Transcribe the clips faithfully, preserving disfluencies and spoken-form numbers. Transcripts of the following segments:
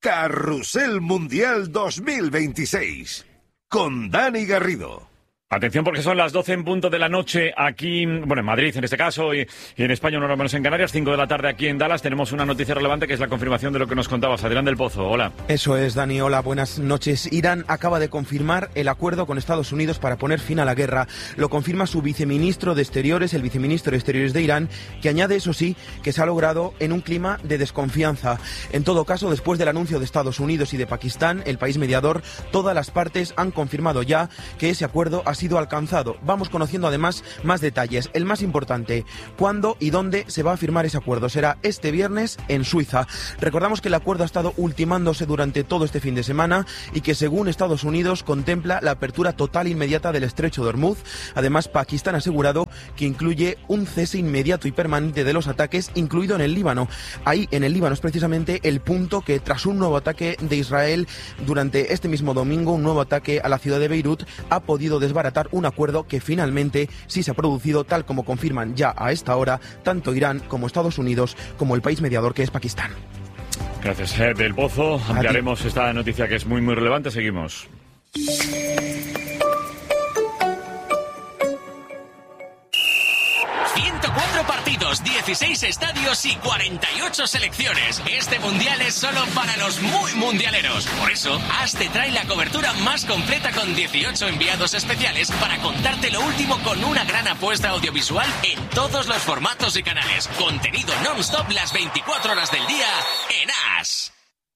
Carrusel Mundial dos mil veintiséis con Dani Garrido. Atención porque son las doce en punto de la noche aquí, bueno, en Madrid en este caso, y, y en España, una hora menos en Canarias, cinco de la tarde aquí en Dallas. Tenemos una noticia relevante que es la confirmación de lo que nos contabas. Adrián del Pozo, hola. Eso es, Dani, hola, buenas noches. Irán acaba de confirmar el acuerdo con Estados Unidos para poner fin a la guerra. Lo confirma su viceministro de Exteriores, el viceministro de Exteriores de Irán, que añade, eso sí, que se ha logrado en un clima de desconfianza. En todo caso, después del anuncio de Estados Unidos y de Pakistán, el país mediador, todas las partes han confirmado ya que ese acuerdo ha sido alcanzado. Vamos conociendo además más detalles. El más importante, ¿cuándo y dónde se va a firmar ese acuerdo? Será este viernes en Suiza. Recordamos que el acuerdo ha estado ultimándose durante todo este fin de semana y que según Estados Unidos contempla la apertura total inmediata del estrecho de Hormuz. Además, Pakistán ha asegurado que incluye un cese inmediato y permanente de los ataques, incluido en el Líbano. Ahí, en el Líbano, es precisamente el punto que tras un nuevo ataque de Israel durante este mismo domingo, un nuevo ataque a la ciudad de Beirut, ha podido desbaratar un acuerdo que finalmente sí se ha producido, tal como confirman ya a esta hora tanto Irán como Estados Unidos como el país mediador que es Pakistán. Gracias, eh, del Pozo. Ampliaremos esta noticia que es muy muy relevante. Seguimos. ciento cuatro partidos, dieciséis estadios y cuarenta y ocho selecciones. Este mundial es solo para los muy mundialeros. Por eso, AS te trae la cobertura más completa con dieciocho enviados especiales para contarte lo último con una gran apuesta audiovisual en todos los formatos y canales. Contenido non-stop las veinticuatro horas del día en AS.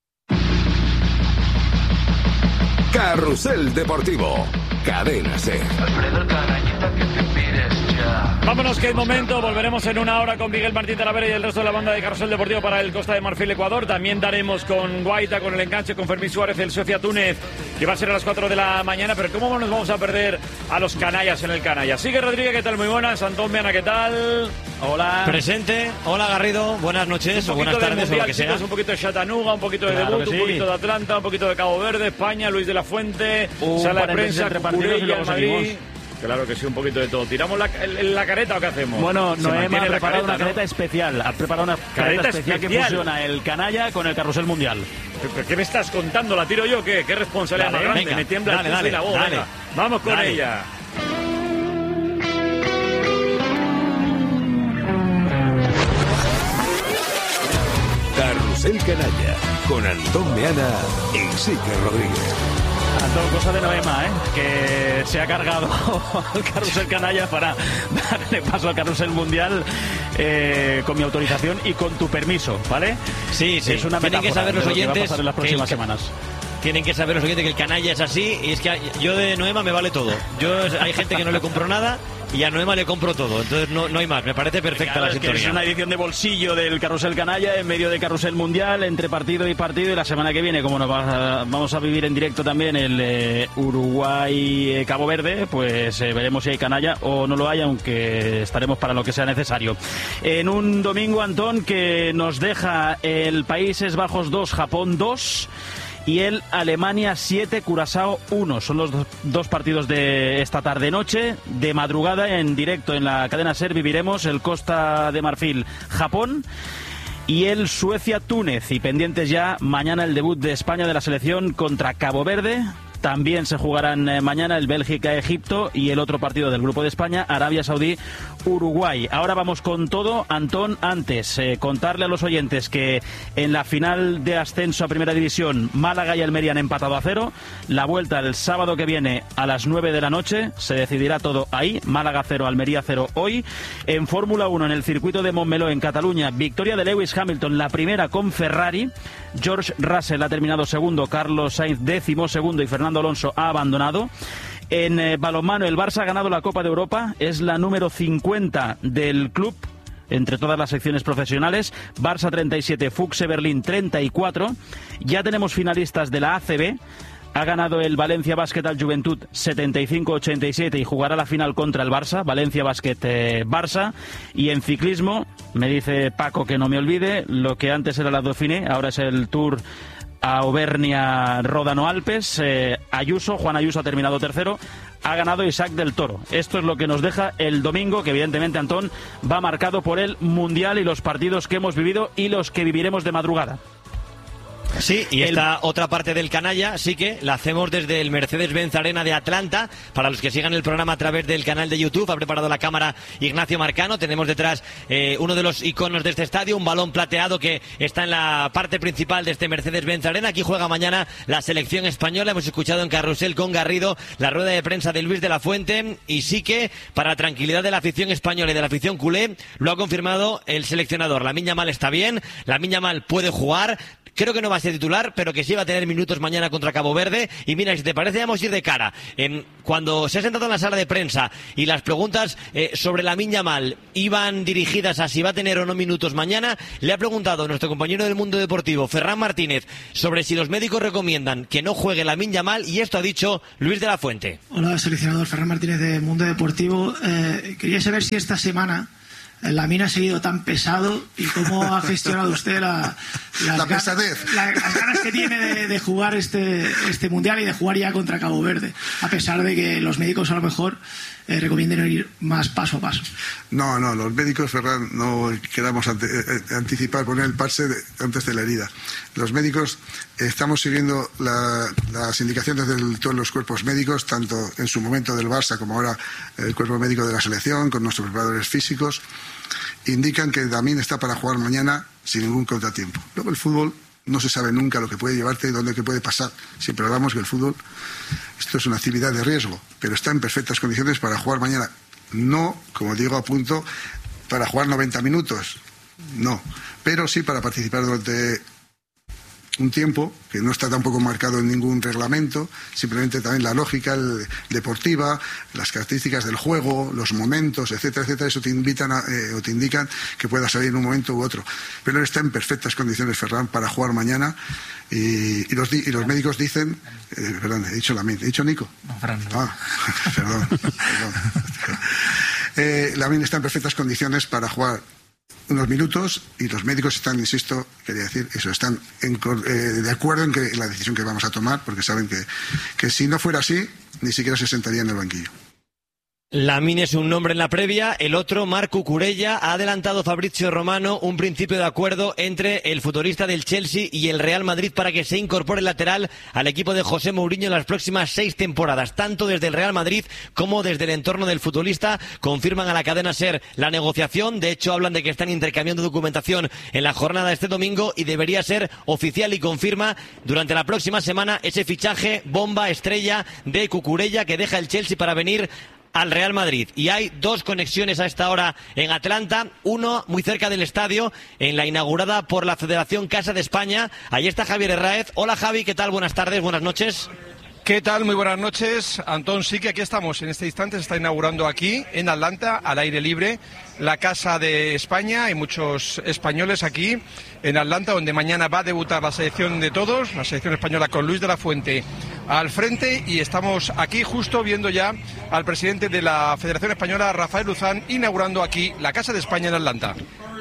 Carrusel Deportivo, Cadena SER. Alfredo, el canallita que te pides ya. Vámonos que es momento, volveremos en una hora con Miguel Martín Talavera y el resto de la banda de Carrusel Deportivo para el Costa de Marfil Ecuador. También daremos con Guaita, con el enganche, con Fermín Suárez, el Suecia Túnez, que va a ser a las cuatro de la mañana. Pero ¿cómo nos vamos a perder a los canallas en el canalla? Sigue Rodríguez, ¿qué tal? Muy buenas. Antón Meana, ¿qué tal? Hola. Presente. Hola Garrido, buenas noches o buenas tardes mundial, o lo que sea. Chicos, un poquito de Chattanooga, un poquito de claro debut, sí. un poquito de Atlanta, un poquito de Cabo Verde, España, Luis de la Fuente, un sala de prensa, entre partidos y luego Madrid. Claro que sí, un poquito de todo. ¿Tiramos la, la careta o qué hacemos? Bueno, Noema ha preparado careta, una careta ¿no? especial. Ha preparado una careta, careta especial, especial que fusiona el canalla con el carrusel mundial. ¿Pero qué me estás contando? ¿La tiro yo? ¿Qué, qué responsabilidad Dale, más grande? venga, me tiembla dale, el pulso dale, y la voz. dale, Venga, vamos con dale. ella. Carrusel Canalla, con Antón Meana y Sique Rodríguez. Antón, cosa de Noema, ¿eh? Que se ha cargado al carrusel canalla para darle paso al carrusel mundial eh, con mi autorización y con tu permiso, ¿vale? Sí, sí. Es una Tienen que saber los de lo que va a oyentes pasar en las que próximas el- semanas. Tienen que saber los oyentes que el canalla es así y es que yo de Noema me vale todo. Yo hay gente que no le compro nada y a Noema le compro todo. Entonces no, no hay más. Me parece perfecta Claro, la es que sintonía. es una edición de bolsillo del carrusel canalla en medio de carrusel mundial, entre partido y partido, y la semana que viene, como nos va a- vamos a vivir en directo también el eh, Uruguay-Cabo Verde, pues eh, veremos si hay canalla o no lo hay, aunque estaremos para lo que sea necesario. En un domingo, Antón, que nos deja el Países Bajos dos, Japón dos... y el Alemania siete, Curazao uno. Son los dos, dos partidos de esta tarde-noche. De madrugada, en directo en la cadena SER, viviremos el Costa de Marfil, Japón, y el Suecia-Túnez. Y pendientes ya mañana el debut de España de la selección contra Cabo Verde. También se jugarán eh, mañana el Bélgica-Egipto y el otro partido del Grupo de España, Arabia Saudí-Uruguay. Ahora vamos con todo. Antón, antes, eh, contarle a los oyentes que en la final de ascenso a Primera División, Málaga y Almería han empatado a cero. La vuelta el sábado que viene a las nueve de la noche. Se decidirá todo ahí. Málaga cero, Almería cero hoy. En Fórmula uno, en el circuito de Montmeló, en Cataluña, victoria de Lewis Hamilton, la primera con Ferrari. George Russell ha terminado segundo, Carlos Sainz décimo segundo y Fernando Alonso ha abandonado. En eh, balonmano, el Barça ha ganado la Copa de Europa, es la número cincuenta del club entre todas las secciones profesionales. Barça treinta y siete, Fuchse Berlín treinta y cuatro. Ya tenemos finalistas de la A C B. Ha ganado el Valencia Basket al Juventud setenta y cinco a ochenta y siete y jugará la final contra el Barça. Valencia Basket eh, Barça. Y en ciclismo, me dice Paco que no me olvide, lo que antes era la Dauphiné, ahora es el Tour Auvernia Ródano Alpes. eh, Ayuso, Juan Ayuso ha terminado tercero, ha ganado Isaac del Toro. Esto es lo que nos deja el domingo, que evidentemente, Antón, va marcado por el Mundial y los partidos que hemos vivido y los que viviremos de madrugada. Sí, y esta el... otra parte del canalla sí que la hacemos desde el Mercedes-Benz Arena de Atlanta. Para los que sigan el programa a través del canal de YouTube, ha preparado la cámara Ignacio Marcano. Tenemos detrás eh, uno de los iconos de este estadio, un balón plateado que está en la parte principal de este Mercedes-Benz Arena. Aquí juega mañana la selección española. Hemos escuchado en Carrusel con Garrido la rueda de prensa de Luis de la Fuente, y sí que, para la tranquilidad de la afición española y de la afición culé, lo ha confirmado el seleccionador. Lamine Yamal está bien, Lamine Yamal puede jugar. Creo que no va a ser titular, pero que sí va a tener minutos mañana contra Cabo Verde. Y mira, si te parece, vamos a ir de cara. Eh, cuando se ha sentado en la sala de prensa y las preguntas eh, sobre Lamine Yamal iban dirigidas a si va a tener o no minutos mañana, le ha preguntado a nuestro compañero del Mundo Deportivo, Ferran Martínez, sobre si los médicos recomiendan que no juegue Lamine Yamal, y esto ha dicho Luis de la Fuente. Hola, seleccionador Ferran Martínez de Mundo Deportivo. Eh, quería saber si esta semana Lamine ha seguido tan pesado y cómo ha gestionado usted la, las, la ganas, la, las ganas que tiene de, de jugar este, este Mundial y de jugar ya contra Cabo Verde, a pesar de que los médicos a lo mejor eh, recomienden ir más paso a paso. No, no, los médicos, Ferran, no queramos ante, eh, anticipar, poner el parche de, antes de la herida. Los médicos eh, estamos siguiendo la, las indicaciones de todos los cuerpos médicos, tanto en su momento del Barça como ahora el cuerpo médico de la selección, con nuestros preparadores físicos. Indican que Lamine está para jugar mañana sin ningún contratiempo. Luego el fútbol no se sabe nunca lo que puede llevarte y dónde que puede pasar. Siempre hablamos que el fútbol, esto es una actividad de riesgo, pero está en perfectas condiciones para jugar mañana. No, como digo, a punto para jugar noventa minutos, no, pero sí para participar durante un tiempo que no está tampoco marcado en ningún reglamento, simplemente también la lógica el, deportiva, las características del juego, los momentos, etcétera, etcétera, eso te invitan a, eh, o te indican que pueda salir en un momento u otro. Pero él está en perfectas condiciones, Ferran, para jugar mañana, y, y, los, y los médicos dicen, eh, perdón, he dicho Lamine, he dicho Nico. No, Ferran, no. Ah, perdón, perdón. Eh, Lamine está en perfectas condiciones para jugar unos minutos, y los médicos están, insisto, quería decir, eso, están en, eh, de acuerdo en, que, en la decisión que vamos a tomar, porque saben que, que si no fuera así, ni siquiera se sentaría en el banquillo. Lamine es un nombre en la previa, el otro, Marc Cucurella. Ha adelantado Fabrizio Romano un principio de acuerdo entre el futbolista del Chelsea y el Real Madrid para que se incorpore el lateral al equipo de José Mourinho en las próximas seis temporadas. Tanto desde el Real Madrid como desde el entorno del futbolista confirman a la cadena SER la negociación. De hecho, hablan de que están intercambiando documentación en la jornada de este domingo y debería ser oficial, y confirma durante la próxima semana ese fichaje bomba estrella de Cucurella, que deja el Chelsea para venir al Real Madrid. Y hay dos conexiones a esta hora en Atlanta, uno muy cerca del estadio, en la inaugurada por la Federación Casa de España. Ahí está Javier Herráez. Hola Javi, ¿qué tal? Buenas tardes, buenas noches. ¿Qué tal? Muy buenas noches, Antón. Sí que aquí estamos, en este instante se está inaugurando aquí en Atlanta, al aire libre, la Casa de España. Hay muchos españoles aquí en Atlanta, donde mañana va a debutar la selección de todos, la selección española, con Luis de la Fuente al frente, y estamos aquí justo viendo ya al presidente de la Federación Española, Rafael Luzán, inaugurando aquí la Casa de España en Atlanta.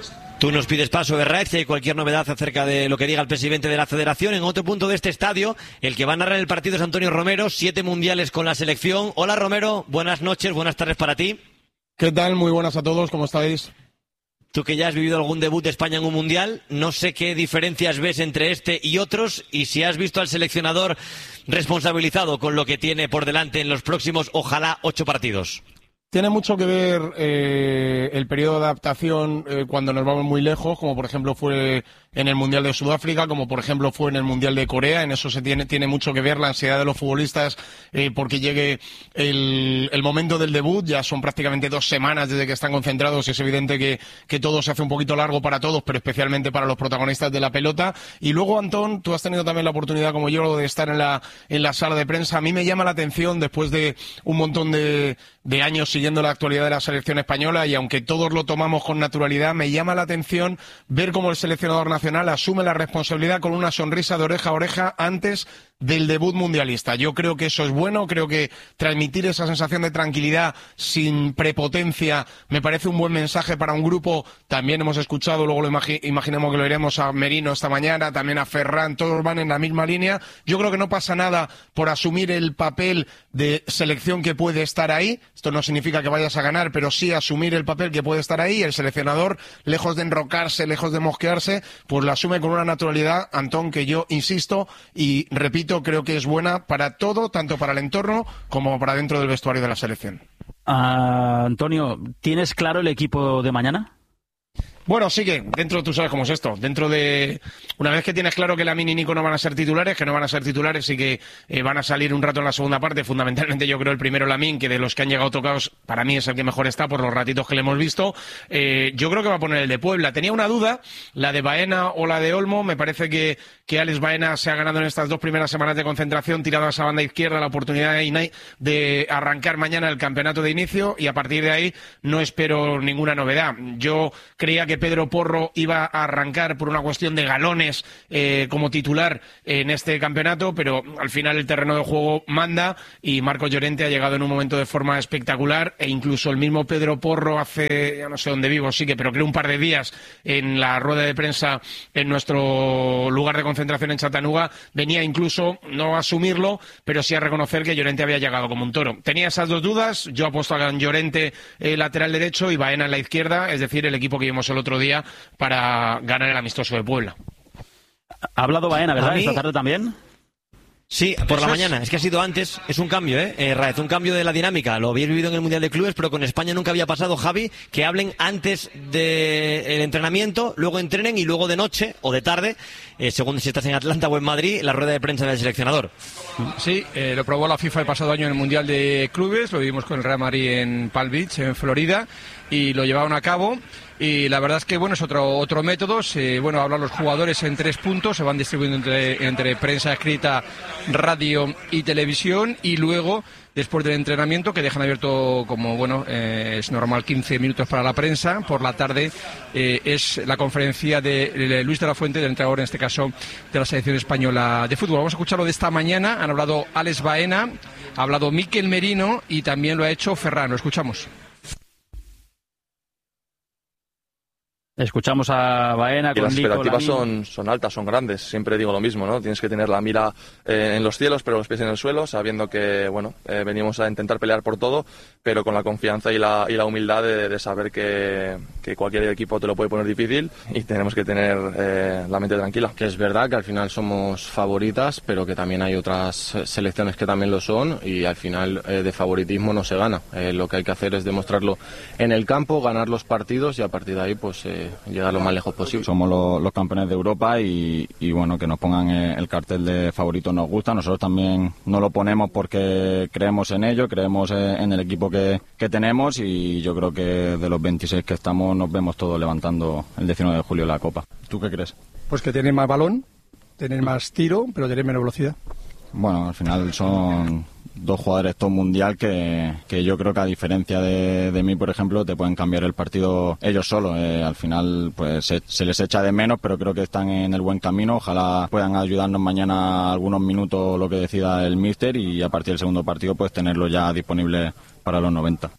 Tú nos pides paso, Herráez, si hay cualquier novedad acerca de lo que diga el presidente de la Federación. En otro punto de este estadio, el que va a narrar el partido es Antonio Romero, siete mundiales con la selección. Hola Romero, buenas noches, buenas tardes para ti. ¿Qué tal? Muy buenas a todos, ¿cómo estáis? Tú que ya has vivido algún debut de España en un mundial, no sé qué diferencias ves entre este y otros, y si has visto al seleccionador responsabilizado con lo que tiene por delante en los próximos, ojalá, ocho partidos. Tiene mucho que ver eh, el periodo de adaptación eh, cuando nos vamos muy lejos, como por ejemplo fue en el Mundial de Sudáfrica, como por ejemplo fue en el Mundial de Corea. En eso se tiene, tiene mucho que ver la ansiedad de los futbolistas eh, porque llegue el, el momento del debut. Ya son prácticamente dos semanas desde que están concentrados, y es evidente que, que todo se hace un poquito largo para todos, pero especialmente para los protagonistas de la pelota. Y luego, Antón, tú has tenido también la oportunidad, como yo, de estar en la, en la sala de prensa. A mí me llama la atención, después de un montón de, de años siguiendo la actualidad de la selección española, y aunque todos lo tomamos con naturalidad, me llama la atención ver cómo el seleccionador nacional asume la responsabilidad con una sonrisa de oreja a oreja antes del debut mundialista. Yo creo que eso es bueno, creo que transmitir esa sensación de tranquilidad sin prepotencia me parece un buen mensaje para un grupo. También hemos escuchado, luego lo imagi- imaginemos que lo iremos a Merino esta mañana, también a Ferran, todos van en la misma línea. Yo creo que no pasa nada por asumir el papel de selección que puede estar ahí. Esto no significa que vayas a ganar, pero sí asumir el papel que puede estar ahí. El seleccionador, lejos de enrocarse, lejos de mosquearse, pues lo asume con una naturalidad, Antón, que yo insisto y repito, creo que es buena para todo, tanto para el entorno como para dentro del vestuario de la selección. Uh, Antonio, ¿tienes claro el equipo de mañana? Bueno, sí que dentro, tú sabes cómo es esto, dentro de, una vez que tienes claro que Lamine y Nico no van a ser titulares, que no van a ser titulares y que eh, van a salir un rato en la segunda parte, fundamentalmente yo creo el primero Lamine, que de los que han llegado tocados, para mí es el que mejor está por los ratitos que le hemos visto, eh, yo creo que va a poner el de Puebla. Tenía una duda, la de Baena o la de Olmo, me parece que, que Alex Baena se ha ganado en estas dos primeras semanas de concentración, tirado a esa banda izquierda, la oportunidad de Inay de arrancar mañana el campeonato de inicio y a partir de ahí no espero ninguna novedad. Yo creía que Pedro Porro iba a arrancar por una cuestión de galones eh, como titular en este campeonato, pero al final el terreno de juego manda y Marcos Llorente ha llegado en un momento de forma espectacular e incluso el mismo Pedro Porro hace, ya no sé dónde vivo, sí que, pero creo un par de días en la rueda de prensa en nuestro lugar de concentración en Chattanooga, venía incluso no a asumirlo, pero sí a reconocer que Llorente había llegado como un toro. Tenía esas dos dudas, yo apuesto a Llorente eh, lateral derecho y Baena en la izquierda, es decir, el equipo que vimos el otro día para ganar el amistoso de Puebla. Ha hablado Baena, ¿verdad? mí... Esta tarde también. Sí, por la mañana. Es que ha sido antes. Es un cambio, ¿eh? eh Raez, un cambio de la dinámica. Lo habéis vivido en el Mundial de Clubes, pero con España nunca había pasado, Javi, que hablen antes del entrenamiento, luego entrenen y luego de noche o de tarde, eh, según si estás en Atlanta o en Madrid, la rueda de prensa del seleccionador. Sí, eh, lo probó la FIFA el pasado año en el Mundial de Clubes, lo vivimos con el Real Madrid en Palm Beach, en Florida, y lo llevaron a cabo. Y la verdad es que bueno, es otro otro método. Se, bueno, hablan los jugadores en tres puntos, se van distribuyendo entre, entre prensa escrita, radio y televisión, y luego después del entrenamiento, que dejan abierto, como bueno eh, es normal, quince minutos para la prensa. Por la tarde eh, es la conferencia de, de Luis de la Fuente, del entrenador en este caso de la selección española de fútbol. Vamos a escucharlo de esta mañana. Han hablado Alex Baena, ha hablado Mikel Merino y también lo ha hecho Ferran. Lo escuchamos. Escuchamos a Baena con y las Nico, expectativas Lamine. son, son altas, son grandes. Siempre digo lo mismo, ¿no? Tienes que tener la mira eh, en los cielos, pero los pies en el suelo, sabiendo que, bueno, eh, venimos a intentar pelear por todo, pero con la confianza y la, y la humildad de, de saber que, que cualquier equipo te lo puede poner difícil y tenemos que tener eh, la mente tranquila. Que es verdad que al final somos favoritas, pero que también hay otras selecciones que también lo son y al final eh, de favoritismo no se gana. Eh, lo que hay que hacer es demostrarlo en el campo, ganar los partidos y a partir de ahí pues eh, llegar lo más lejos posible. Somos los, los campeones de Europa y, y bueno, que nos pongan el cartel de favorito nos gusta. Nosotros también no lo ponemos porque creemos en ello, creemos en el equipo que, que tenemos y yo creo que de los veintiséis que estamos nos vemos todos levantando el diecinueve de julio la Copa. ¿Tú qué crees? Pues que tener más balón, tener más tiro, pero tener menos velocidad. Bueno, al final son dos jugadores top mundial que, que yo creo que a diferencia de, de mí, por ejemplo, te pueden cambiar el partido ellos solos. Eh, al final pues se, se les echa de menos, pero creo que están en el buen camino. Ojalá puedan ayudarnos mañana algunos minutos lo que decida el míster y a partir del segundo partido pues tenerlo ya disponible para los noventa.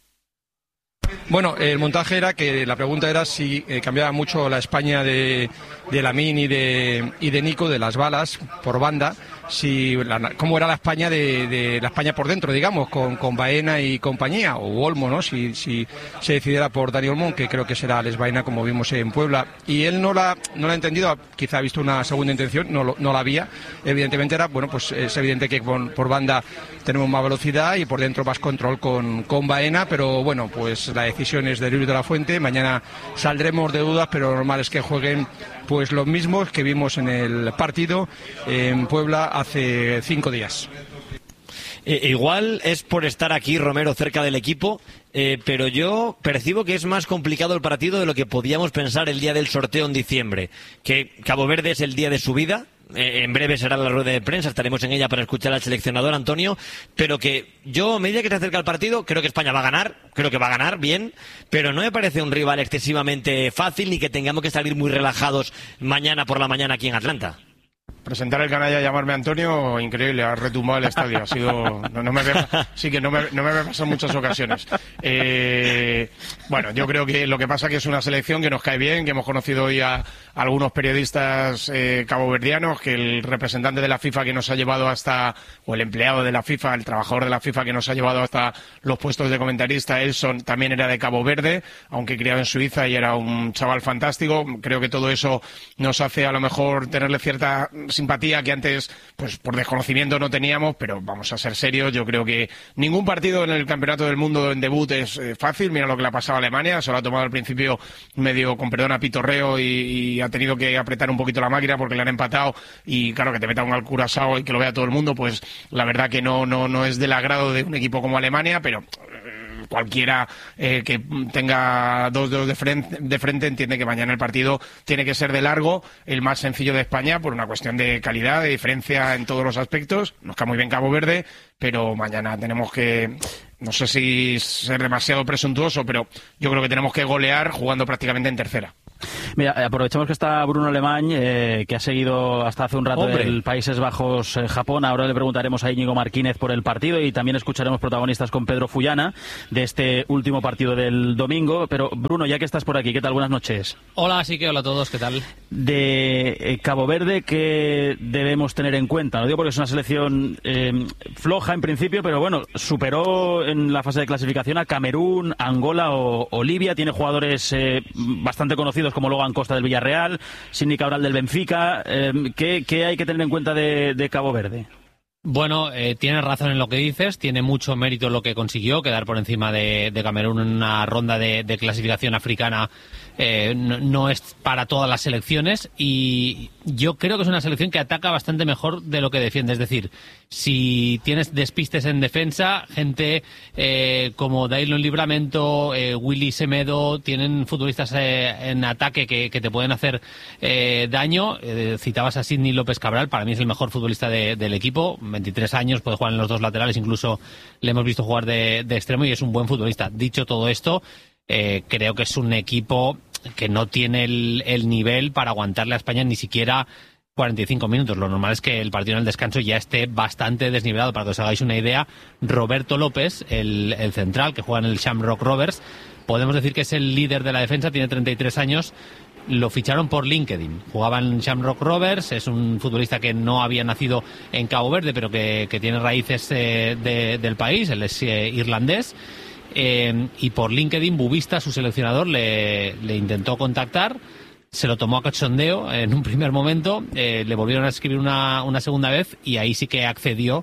Bueno, el montaje era que la pregunta era si eh, cambiaba mucho la España de, de Lamine y de, y de Nico, de las balas por banda, si la, cómo era la España de, de la España por dentro, digamos, con, con Baena y compañía, o Olmo, ¿no? Si, si se decidiera por Dani Olmo, que creo que será Alex Baena, como vimos en Puebla. Y él no la, no la ha entendido, quizá ha visto una segunda intención, no, no la había. Evidentemente era, bueno, pues es evidente que con, por banda tenemos más velocidad y por dentro más control con, con Baena, pero bueno, pues la decisión es de Luis de la Fuente. Mañana saldremos de dudas, pero lo normal es que jueguen pues los mismos que vimos en el partido en Puebla hace cinco días. Eh, igual es por estar aquí, Romero, cerca del equipo, eh, pero yo percibo que es más complicado el partido de lo que podíamos pensar el día del sorteo en diciembre, que Cabo Verde es el día de su vida. Eh, en breve será la rueda de prensa, estaremos en ella para escuchar al seleccionador Antonio, pero que yo, a medida que se acerca el partido, creo que España va a ganar, creo que va a ganar bien, pero no me parece un rival excesivamente fácil ni que tengamos que salir muy relajados mañana por la mañana aquí en Atlanta. Presentar el canalla y llamarme Antonio, increíble, ha retumbado el estadio. Ha sido. No, no me había, sí que no me, no me había pasado en muchas ocasiones. Eh, bueno, yo creo que lo que pasa es que es una selección que nos cae bien, que hemos conocido hoy a, a algunos periodistas eh, caboverdianos, que el representante de la FIFA que nos ha llevado hasta, o el empleado de la FIFA, el trabajador de la FIFA que nos ha llevado hasta los puestos de comentarista, Elson, también era de Cabo Verde, aunque criado en Suiza y era un chaval fantástico. Creo que todo eso nos hace a lo mejor tenerle cierta simpatía que antes, pues por desconocimiento no teníamos, pero vamos a ser serios, yo creo que ningún partido en el Campeonato del Mundo en debut es eh, fácil. Mira lo que le ha pasado a Alemania, se lo ha tomado al principio medio, con perdón, a pitorreo y, y ha tenido que apretar un poquito la máquina porque le han empatado, y claro, que te meta un al Curazao y que lo vea todo el mundo, pues la verdad que no, no, no es del agrado de un equipo como Alemania, pero cualquiera eh, que tenga dos dedos de frente, de frente entiende que mañana el partido tiene que ser de largo, el más sencillo de España, por una cuestión de calidad, de diferencia en todos los aspectos. Nos cae muy bien Cabo Verde, pero mañana tenemos que, no sé si ser demasiado presuntuoso, pero yo creo que tenemos que golear jugando prácticamente en tercera. Mira, aprovechamos que está Bruno Alemany, eh, que ha seguido hasta hace un rato Hombre. el Países Bajos, eh, Japón. Ahora le preguntaremos a Íñigo Martínez por el partido y también escucharemos protagonistas con Pedro Fullana de este último partido del domingo. Pero Bruno, ya que estás por aquí, ¿qué tal? Buenas noches. Hola, sí que hola a todos, ¿qué tal? De eh, Cabo Verde, ¿qué debemos tener en cuenta? Lo digo porque es una selección eh, floja en principio, pero bueno, superó en la fase de clasificación a Camerún, Angola o, o Libia. Tiene jugadores eh, bastante conocidos como Logan Costa del Villarreal, Sidney Cabral del Benfica. Eh, ¿qué, ¿Qué hay que tener en cuenta de, de Cabo Verde? Bueno, eh, tienes razón en lo que dices, tiene mucho mérito lo que consiguió, quedar por encima de, de Camerún en una ronda de, de clasificación africana. Eh, no, no es para todas las selecciones, y yo creo que es una selección que ataca bastante mejor de lo que defiende. Es decir, si tienes despistes en defensa, gente eh, como Dailon Livramento, eh, Willy Semedo, tienen futbolistas eh, en ataque que, que te pueden hacer eh, daño. Eh, citabas a Sidney López Cabral, para mí es el mejor futbolista de, del equipo, veintitrés años, puede jugar en los dos laterales, incluso le hemos visto jugar de, de extremo y es un buen futbolista. Dicho todo esto, eh, creo que es un equipo que no tiene el, el nivel para aguantarle a España ni siquiera cuarenta y cinco minutos. Lo normal es que el partido en el descanso ya esté bastante desnivelado. Para que os hagáis una idea, Roberto López, el, el central que juega en el Shamrock Rovers, podemos decir que es el líder de la defensa, tiene treinta y tres años. Lo ficharon por LinkedIn, jugaba en Shamrock Rovers, es un futbolista que no había nacido en Cabo Verde, pero que, que tiene raíces eh, de, del país, él es eh, irlandés. Eh, y por LinkedIn, Bubista, su seleccionador, le, le intentó contactar, se lo tomó a cachondeo en un primer momento, eh, le volvieron a escribir una, una segunda vez y ahí sí que accedió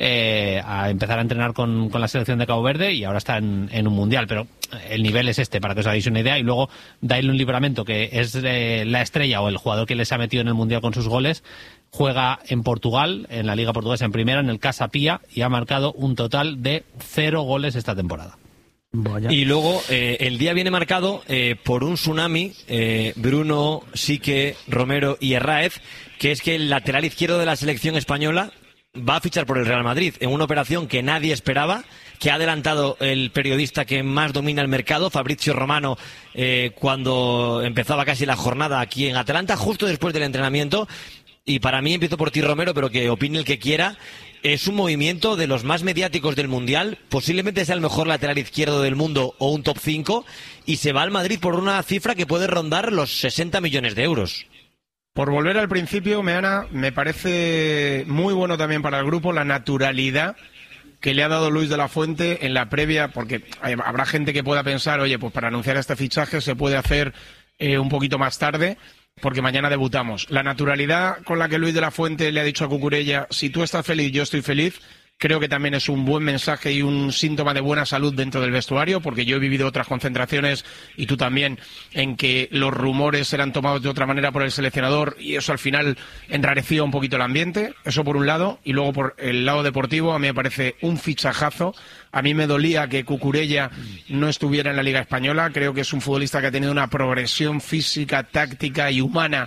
eh, a empezar a entrenar con, con la selección de Cabo Verde, y ahora está en, en un mundial. Pero el nivel es este, para que os hagáis una idea. Y luego Dailon Livramento, que es eh, la estrella o el jugador que les ha metido en el mundial con sus goles, juega en Portugal, en la Liga Portuguesa en primera, en el Casa Pia, y ha marcado un total de cero goles esta temporada. Vaya. Y luego eh, el día viene marcado eh, por un tsunami, eh, Bruno, Sique, Romero y Herráez, que es que el lateral izquierdo de la selección española va a fichar por el Real Madrid en una operación que nadie esperaba, que ha adelantado el periodista que más domina el mercado, Fabrizio Romano, eh, cuando empezaba casi la jornada aquí en Atlanta, justo después del entrenamiento. Y para mí, empiezo por ti, Romero, pero que opine el que quiera, es un movimiento de los más mediáticos del Mundial, posiblemente sea el mejor lateral izquierdo del mundo o un top cinco, y se va al Madrid por una cifra que puede rondar los sesenta millones de euros. Por volver al principio, Meana, me parece muy bueno también para el grupo la naturalidad que le ha dado Luis de la Fuente en la previa, porque hay, habrá gente que pueda pensar, oye, pues para anunciar este fichaje se puede hacer eh, un poquito más tarde, porque mañana debutamos. La naturalidad con la que Luis de la Fuente le ha dicho a Cucurella, si tú estás feliz, yo estoy feliz, creo que también es un buen mensaje y un síntoma de buena salud dentro del vestuario, porque yo he vivido otras concentraciones, y tú también, en que los rumores eran tomados de otra manera por el seleccionador, y eso al final enrarecía un poquito el ambiente. Eso por un lado. Y luego por el lado deportivo, a mí me parece un fichajazo. A mí me dolía que Cucurella no estuviera en la Liga Española. Creo que es un futbolista que ha tenido una progresión física, táctica y humana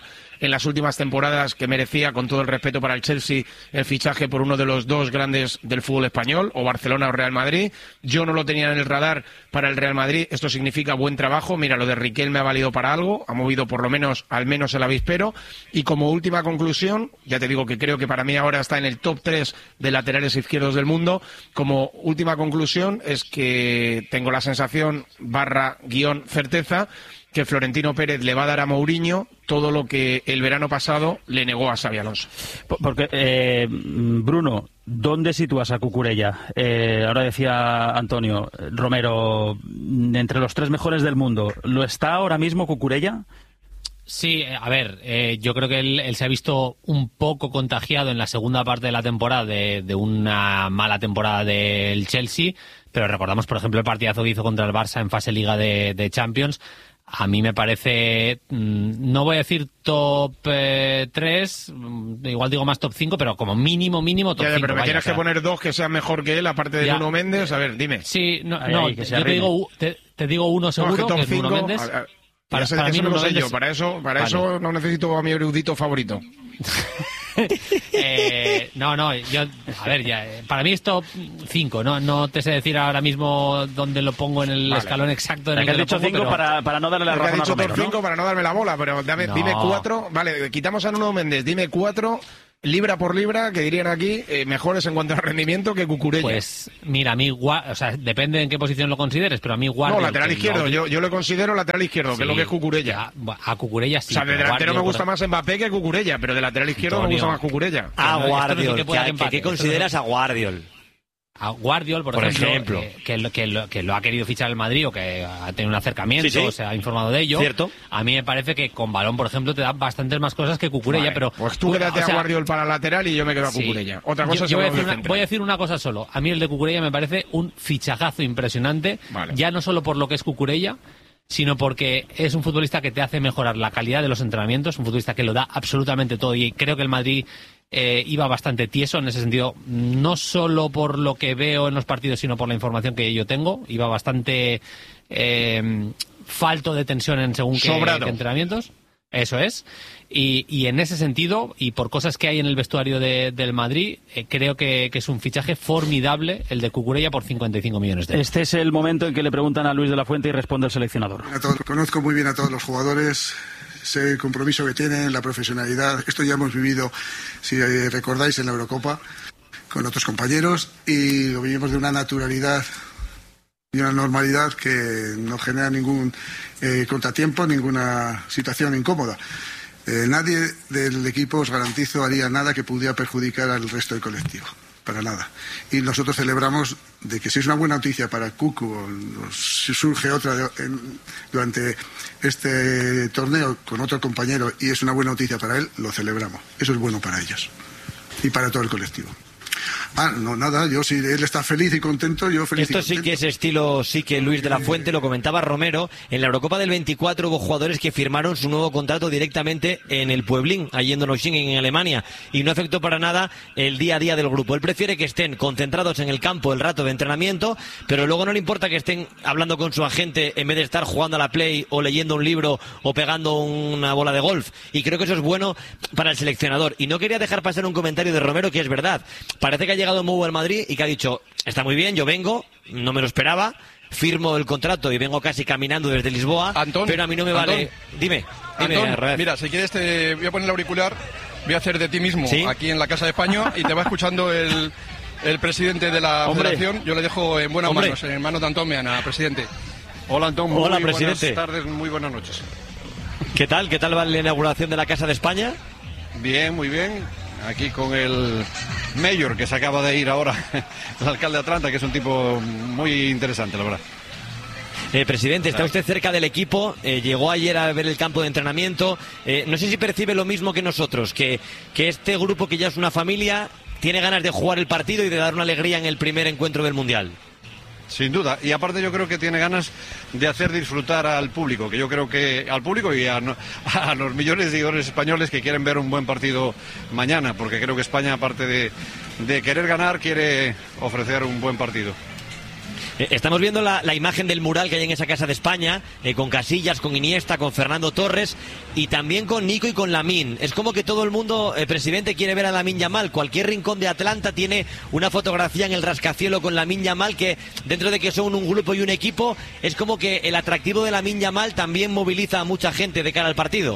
en las últimas temporadas, que merecía, con todo el respeto para el Chelsea, el fichaje por uno de los dos grandes del fútbol español, o Barcelona o Real Madrid. Yo no lo tenía en el radar para el Real Madrid. Esto significa buen trabajo. Mira, lo de Riquelme ha valido para algo, ha movido por lo menos, al menos el avispero. Y como última conclusión, ya te digo que creo que para mí ahora está en el top tres de laterales izquierdos del mundo. Como última conclusión es que tengo la sensación, barra guión certeza, que Florentino Pérez le va a dar a Mourinho todo lo que el verano pasado le negó a Xabi Alonso. Porque, eh, Bruno, ¿dónde sitúas a Cucurella? Eh, ahora decía Antonio Romero, entre los tres mejores del mundo, ¿lo está ahora mismo Cucurella? Sí, a ver, eh, yo creo que él, él se ha visto un poco contagiado en la segunda parte de la temporada de, de una mala temporada del Chelsea, pero recordamos, por ejemplo, el partidazo que hizo contra el Barça en fase Liga de, de Champions. A mí me parece, no voy a decir top eh, tres, igual digo más top cinco, pero como mínimo, mínimo top ya, ya, cinco. Pero me vaya, tienes o sea, que poner dos que sean mejor que él, aparte de ya. Nuno Méndez. A ver, dime. Sí, no, Ahí, no ahí, que se yo te arrime. digo, te, te digo uno seguro, no, es que, top que es Nuno cinco, Méndez. A, a, Para, eso, para eso mí no lo Nuno sé Méndez... yo, para eso, para Vale. eso no necesito a mi erudito favorito. eh, no, no, yo, a ver, ya, eh, para mí es top cinco, no, no te sé decir ahora mismo dónde lo pongo en el Vale. escalón exacto en el que que has lo dicho pongo, cinco pero... para, para no darle la Porque razón ha dicho a Romero, top ¿no? cinco para no darme la bola, pero dame, No. dime cuatro. Vale, quitamos a Nuno Méndez, dime cuatro, libra por libra, que dirían aquí, eh, mejores en cuanto a rendimiento que Cucurella. Pues mira, a mí, Gua- o sea, depende en qué posición lo consideres, pero a mí Guardiola... No, lateral izquierdo, yo, yo lo considero lateral izquierdo, que es lo que es Cucurella. A, a Cucurella sí. O sea, de pero delantero me Guardiola, gusta más Mbappé que Cucurella, pero de lateral izquierdo me Antonio. gusta más Cucurella. A no, esto no Guardiol. es que pueda ¿Qué- empate, ¿Qué esto no- consideras a Guardiol? A Guardiol, por, Por ejemplo, ejemplo. eh, que, lo, que, lo, que lo ha querido fichar el Madrid o que ha tenido un acercamiento, Sí, sí. se ha informado de ello. Cierto. A mí me parece que con balón, por ejemplo, te da bastantes más cosas que Cucurella, Vale, pero... pues tú quédate o sea, a Guardiol para lateral y yo me quedo a sí. Cucurella. Otra cosa yo, es yo voy, a el decir una, central. voy a decir una cosa solo. A mí el de Cucurella me parece un fichajazo impresionante, Vale. ya no solo por lo que es Cucurella, sino porque es un futbolista que te hace mejorar la calidad de los entrenamientos, un futbolista que lo da absolutamente todo, y creo que el Madrid eh, iba bastante tieso en ese sentido, no solo por lo que veo en los partidos, sino por la información que yo tengo, iba bastante eh, falto de tensión en según qué, Sobrado. qué entrenamientos. Eso es. Y, y en ese sentido, y por cosas que hay en el vestuario de- del Madrid, eh, creo que, que es un fichaje formidable el de Cucurella por cincuenta y cinco millones de euros. Este es el momento en que le preguntan a Luis de la Fuente y responde el seleccionador. A todos- conozco muy bien a todos los jugadores, sé el compromiso que tienen, la profesionalidad. Esto ya hemos vivido, si eh, recordáis, en la Eurocopa con otros compañeros y lo vivimos de una naturalidad y una normalidad que no genera ningún eh, contratiempo, ninguna situación incómoda. Eh, nadie del equipo, os garantizo, haría nada que pudiera perjudicar al resto del colectivo. Para nada. Y nosotros celebramos de que si es una buena noticia para Cucu o, o si surge otra de- en- durante este torneo con otro compañero y es una buena noticia para él, lo celebramos. Eso es bueno para ellos y para todo el colectivo. Ah, no, nada, yo si él está feliz y contento, yo feliz y Esto sí contento. que es estilo, sí que Luis de la Fuente, lo comentaba Romero. En la Eurocopa del veinticuatro hubo jugadores que firmaron su nuevo contrato directamente en el Pueblín, allí en Donaueschingen, en Alemania, y no afectó para nada el día a día del grupo. Él prefiere que estén concentrados en el campo el rato de entrenamiento, pero luego no le importa que estén hablando con su agente en vez de estar jugando a la Play o leyendo un libro o pegando una bola de golf. Y creo que eso es bueno para el seleccionador. Y no quería dejar pasar un comentario de Romero que es verdad. Parece que ha llegado Mou al Madrid y que ha dicho, está muy bien, yo vengo, no me lo esperaba, firmo el contrato y vengo casi caminando desde Lisboa, Antón, pero a mí no me Antón, vale. Dime, dime, Antón, Rafael. mira, si quieres te voy a poner el auricular, voy a hacer de ti mismo ¿Sí? aquí en la Casa de España y te va escuchando el, el presidente de la Hombre. federación. Yo le dejo en buenas Hombre. manos, en manos de Antón Meana, presidente. Hola Antón, muy Hola, buenas presidente. tardes, muy buenas noches. ¿Qué tal? ¿Qué tal va la inauguración de la Casa de España? Bien, muy bien. Aquí con el mayor que se acaba de ir ahora, el alcalde de Atlanta, que es un tipo muy interesante, la verdad. Eh, presidente, está usted cerca del equipo, eh, llegó ayer a ver el campo de entrenamiento. Eh, no sé si percibe lo mismo que nosotros, que, que este grupo que ya es una familia tiene ganas de jugar el partido y de dar una alegría en el primer encuentro del Mundial. Sin duda, y aparte yo creo que tiene ganas de hacer disfrutar al público, que yo creo que al público y a, no- a los millones de seguidores españoles que quieren ver un buen partido mañana, porque creo que España, aparte de, de querer ganar, quiere ofrecer un buen partido. Eh, estamos viendo la, la imagen del mural que hay en esa Casa de España, eh, con Casillas, con Iniesta, con Fernando Torres y también con Nico y con Lamine. Es como que todo el mundo, eh, presidente, quiere ver a Lamine Yamal. Cualquier rincón de Atlanta tiene una fotografía en el rascacielos con Lamine Yamal, que dentro de que son un grupo y un equipo, es como que el atractivo de Lamine Yamal también moviliza a mucha gente de cara al partido.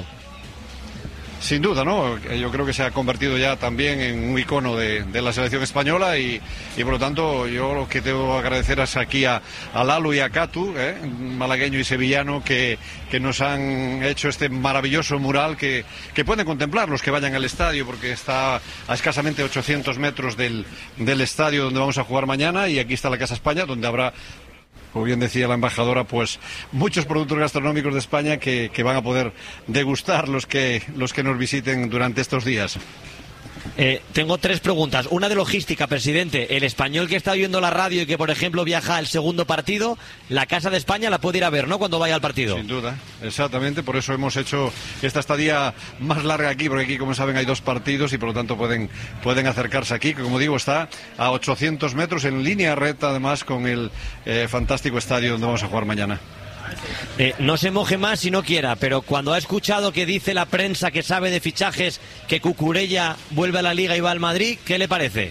Sin duda, ¿no? Yo creo que se ha convertido ya también en un icono de, de la selección española y, y por lo tanto yo lo que tengo que agradecer es aquí a, a Lalo y a Catu, ¿eh? malagueño y sevillano, que, que nos han hecho este maravilloso mural que, que pueden contemplar los que vayan al estadio, porque está a escasamente ochocientos metros del, del estadio donde vamos a jugar mañana, y aquí está la Casa España, donde habrá, como bien decía la embajadora, pues muchos productos gastronómicos de España que, que van a poder degustar los que, los que nos visiten durante estos días. Eh, tengo tres preguntas. Una de logística, presidente. El español que está oyendo la radio y que, por ejemplo, viaja al segundo partido, la Casa de España la puede ir a ver, ¿no?, cuando vaya al partido. Sin duda, exactamente. Por eso hemos hecho esta estadía más larga aquí, porque aquí, como saben, hay dos partidos y por lo tanto pueden, pueden acercarse aquí, que como digo está a ochocientos metros, en línea recta además con el eh, fantástico estadio donde vamos a jugar mañana. Eh, no se moje más si no quiera, pero cuando ha escuchado que dice la prensa que sabe de fichajes que Cucurella vuelve a la Liga y va al Madrid, ¿qué le parece?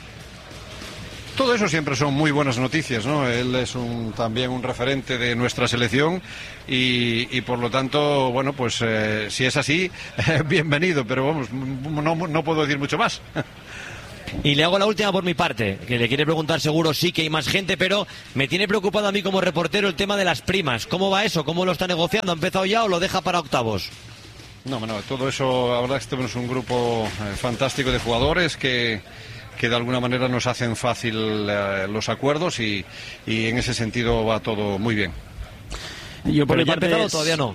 Todo eso siempre son muy buenas noticias, ¿no? Él es un, también un referente de nuestra selección y, y por lo tanto, bueno, pues eh, si es así, eh, bienvenido, pero vamos, no, no puedo decir mucho más. Y le hago la última por mi parte, que le quiere preguntar seguro sí que hay más gente, pero me tiene preocupado a mí como reportero el tema de las primas. ¿Cómo va eso? ¿Cómo lo está negociando? ¿Ha empezado ya o lo deja para octavos? No, bueno, todo eso, la verdad es que tenemos un grupo eh, fantástico de jugadores que, que de alguna manera nos hacen fácil eh, los acuerdos y, y en ese sentido va todo muy bien. Yo por ¿Pero ya ha empezado o todavía no?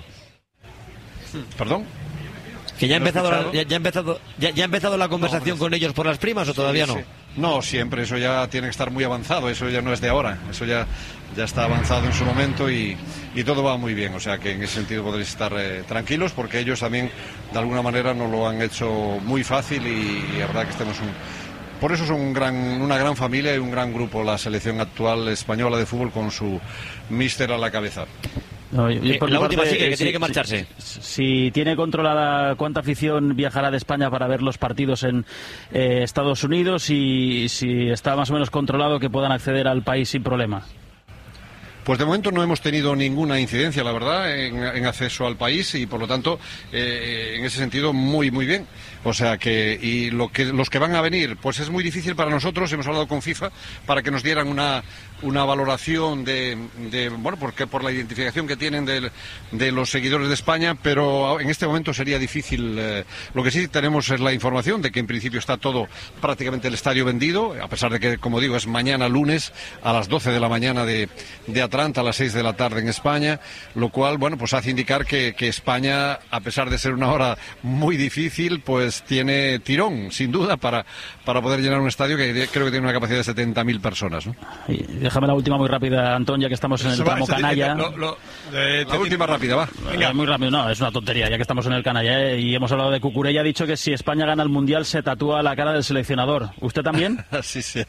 ¿Perdón? ¿Que ya ha empezado, la, ya, ya ha empezado, ya, ya ha empezado la conversación no, con ellos por las primas o todavía sí, no? Sí. No, siempre, eso ya tiene que estar muy avanzado, eso ya no es de ahora, eso ya, ya está avanzado en su momento y, y todo va muy bien, o sea que en ese sentido podréis estar eh, tranquilos, porque ellos también de alguna manera nos lo han hecho muy fácil y, y la verdad que estamos un... Por eso son un gran, una gran familia y un gran grupo la selección actual española de fútbol con su míster a la cabeza. No, yo, yo la última parte, sí que, que eh, tiene si, que marcharse. Si, si tiene controlada cuánta afición viajará de España para ver los partidos en eh, Estados Unidos y si está más o menos controlado que puedan acceder al país sin problema. Pues de momento no hemos tenido ninguna incidencia, la verdad, en, en acceso al país y por lo tanto, eh, en ese sentido, muy, muy bien. O sea que, y lo que, los que van a venir, pues es muy difícil para nosotros, hemos hablado con FIFA, para que nos dieran una, una valoración de, de, bueno, porque por la identificación que tienen de, de los seguidores de España, pero en este momento sería difícil. Eh, lo que sí tenemos es la información de que en principio está todo, prácticamente el estadio vendido, a pesar de que, como digo, es mañana lunes a las doce de la mañana de, de Atlanta, a las seis de la tarde en España, lo cual, bueno, pues hace indicar que, que España, a pesar de ser una hora muy difícil, pues tiene tirón, sin duda, para, para poder llenar un estadio que creo que tiene una capacidad de setenta mil personas, ¿no? Y déjame la última muy rápida, Antón, ya que estamos en el tramo canalla. Lo, lo, eh, la última rápida, va. Venga. Muy rápido, no, es una tontería, ya que estamos en el canalla, ¿eh? Y hemos hablado de Cucurella, ha dicho que si España gana el Mundial se tatúa la cara del seleccionador. ¿Usted también? Sí, sí.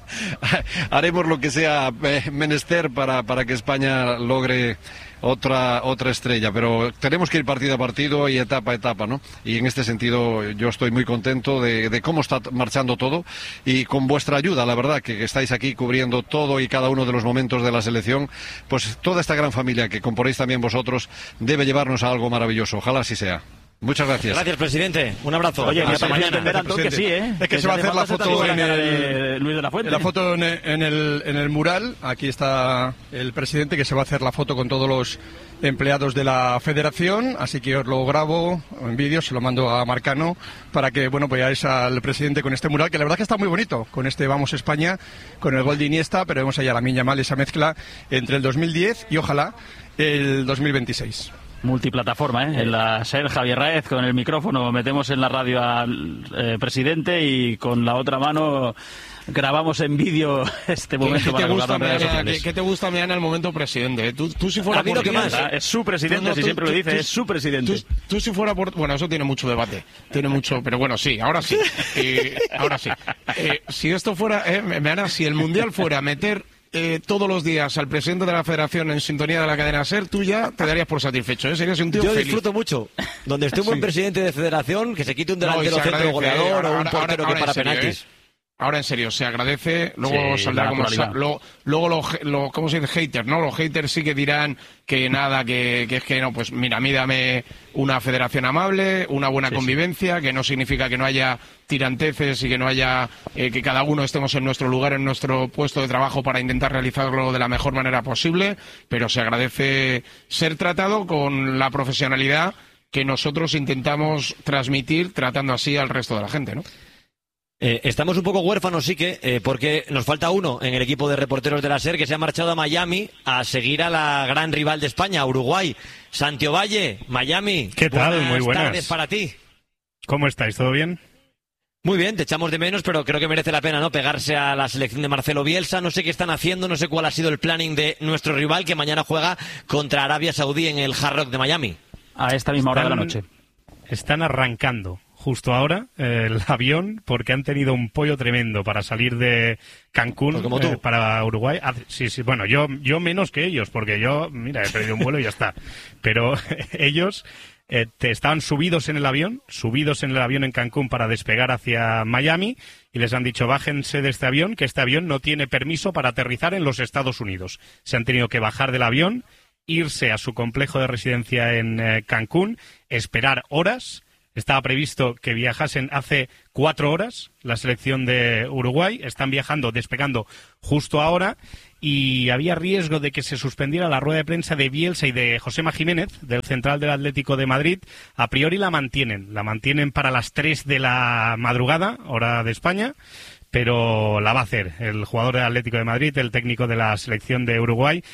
Haremos lo que sea menester para, para que España logre otra otra estrella, pero tenemos que ir partido a partido y etapa a etapa, ¿no? Y en este sentido yo estoy muy contento de, de cómo está marchando todo y con vuestra ayuda, la verdad, que estáis aquí cubriendo todo y cada uno de los momentos de la selección, pues toda esta gran familia que componéis también vosotros debe llevarnos a algo maravilloso, ojalá así sea. Muchas gracias. Gracias, presidente. Un abrazo. Oye, hasta mañana. Entender, Antón, que sí, ¿eh? Es que, que se va a hacer la foto en el, Luis de la Fuente. La foto en el, en, el, en el mural. Aquí está el presidente, que se va a hacer la foto con todos los empleados de la federación, así que os lo grabo en vídeo, se lo mando a Marcano para que, bueno, veáis al presidente con este mural, que la verdad que está muy bonito, con este Vamos España, con el gol de Iniesta, pero vemos ahí a Lamine Yamal, esa mezcla entre el dos mil diez y ojalá el dos mil veintiséis. Multiplataforma, ¿eh? En la SER, Javier Raez, con el micrófono metemos en la radio al eh, presidente y con la otra mano grabamos en vídeo este momento. ¿Qué, para te gusta, en redes Meana, sociales. ¿qué, ¿Qué te gusta, Meana, el momento presidente? Tú, tú si fuera por que más, es su presidente, tú, no, si tú, siempre tú, lo dice, tú, es su presidente. Tú, tú si fuera por... Bueno, eso tiene mucho debate, tiene mucho... Pero bueno, sí, ahora sí, eh, ahora sí. Eh, si esto fuera... Eh, Meana, si el Mundial fuera meter eh, todos los días al presidente de la Federación en sintonía de la cadena SER, tú ya te darías por satisfecho, ¿eh? Serías un tío Yo feliz. disfruto mucho. Donde esté un buen Sí. presidente de federación, que se quite un No, y delantero se centro agradece, goleador ahora- o un ahora- portero ahora que en para serio, penaltis. ¿eh? Ahora en serio, se agradece, luego Sí, saldrá la como naturalidad. sa- luego, luego los, los, ¿cómo se dice? Haters, ¿no? Los haters sí que dirán que nada, que, que es que no, pues mira, a mí dame una federación amable, una buena Sí, convivencia, que no significa que no haya tiranteces y que no haya, eh, que cada uno estemos en nuestro lugar, en nuestro puesto de trabajo para intentar realizarlo de la mejor manera posible, pero se agradece ser tratado con la profesionalidad que nosotros intentamos transmitir tratando así al resto de la gente, ¿no? Eh, estamos un poco huérfanos, sí que, eh, porque nos falta uno en el equipo de reporteros de la SER que se ha marchado a Miami a seguir a la gran rival de España, Uruguay. Santi Ovalle, Miami. ¿Qué tal? Buenas Muy buenas. tardes para ti. ¿Cómo estáis? ¿Todo bien? Muy bien, te echamos de menos, pero creo que merece la pena, ¿no? Pegarse a la selección de Marcelo Bielsa. No sé qué están haciendo, no sé cuál ha sido el planning de nuestro rival que mañana juega contra Arabia Saudí en el Hard Rock de Miami. A esta misma hora de la noche. Están arrancando justo ahora eh, el avión porque han tenido un pollo tremendo para salir de Cancún Pues como tú. eh, para Uruguay. Ah, sí, sí, bueno, yo, yo menos que ellos, porque yo, mira, he perdido un vuelo y ya está. Pero ellos eh, te estaban subidos en el avión, subidos en el avión en Cancún para despegar hacia Miami y les han dicho bájense de este avión, que este avión no tiene permiso para aterrizar en los Estados Unidos. Se han tenido que bajar del avión, irse a su complejo de residencia en eh, Cancún, esperar horas. Estaba previsto que viajasen hace cuatro horas la selección de Uruguay. Están viajando, despegando justo ahora. Y había riesgo de que se suspendiera la rueda de prensa de Bielsa y de Josema Jiménez, del central del Atlético de Madrid. A priori la mantienen. La mantienen para las tres de la madrugada, hora de España. Pero la va a hacer el jugador del Atlético de Madrid, el técnico de la selección de Uruguay,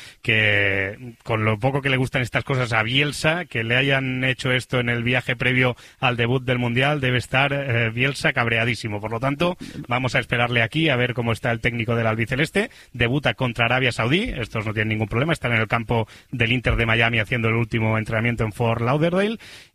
que con lo poco que le gustan estas cosas a Bielsa, que le hayan hecho esto en el viaje previo al debut del Mundial, debe estar eh, Bielsa cabreadísimo. Por lo tanto, vamos a esperarle aquí a ver cómo está el técnico del albiceleste. Debuta contra Arabia Saudí, estos no tienen ningún problema, están en el campo del Inter de Miami haciendo el último entrenamiento en Fort Lauderdale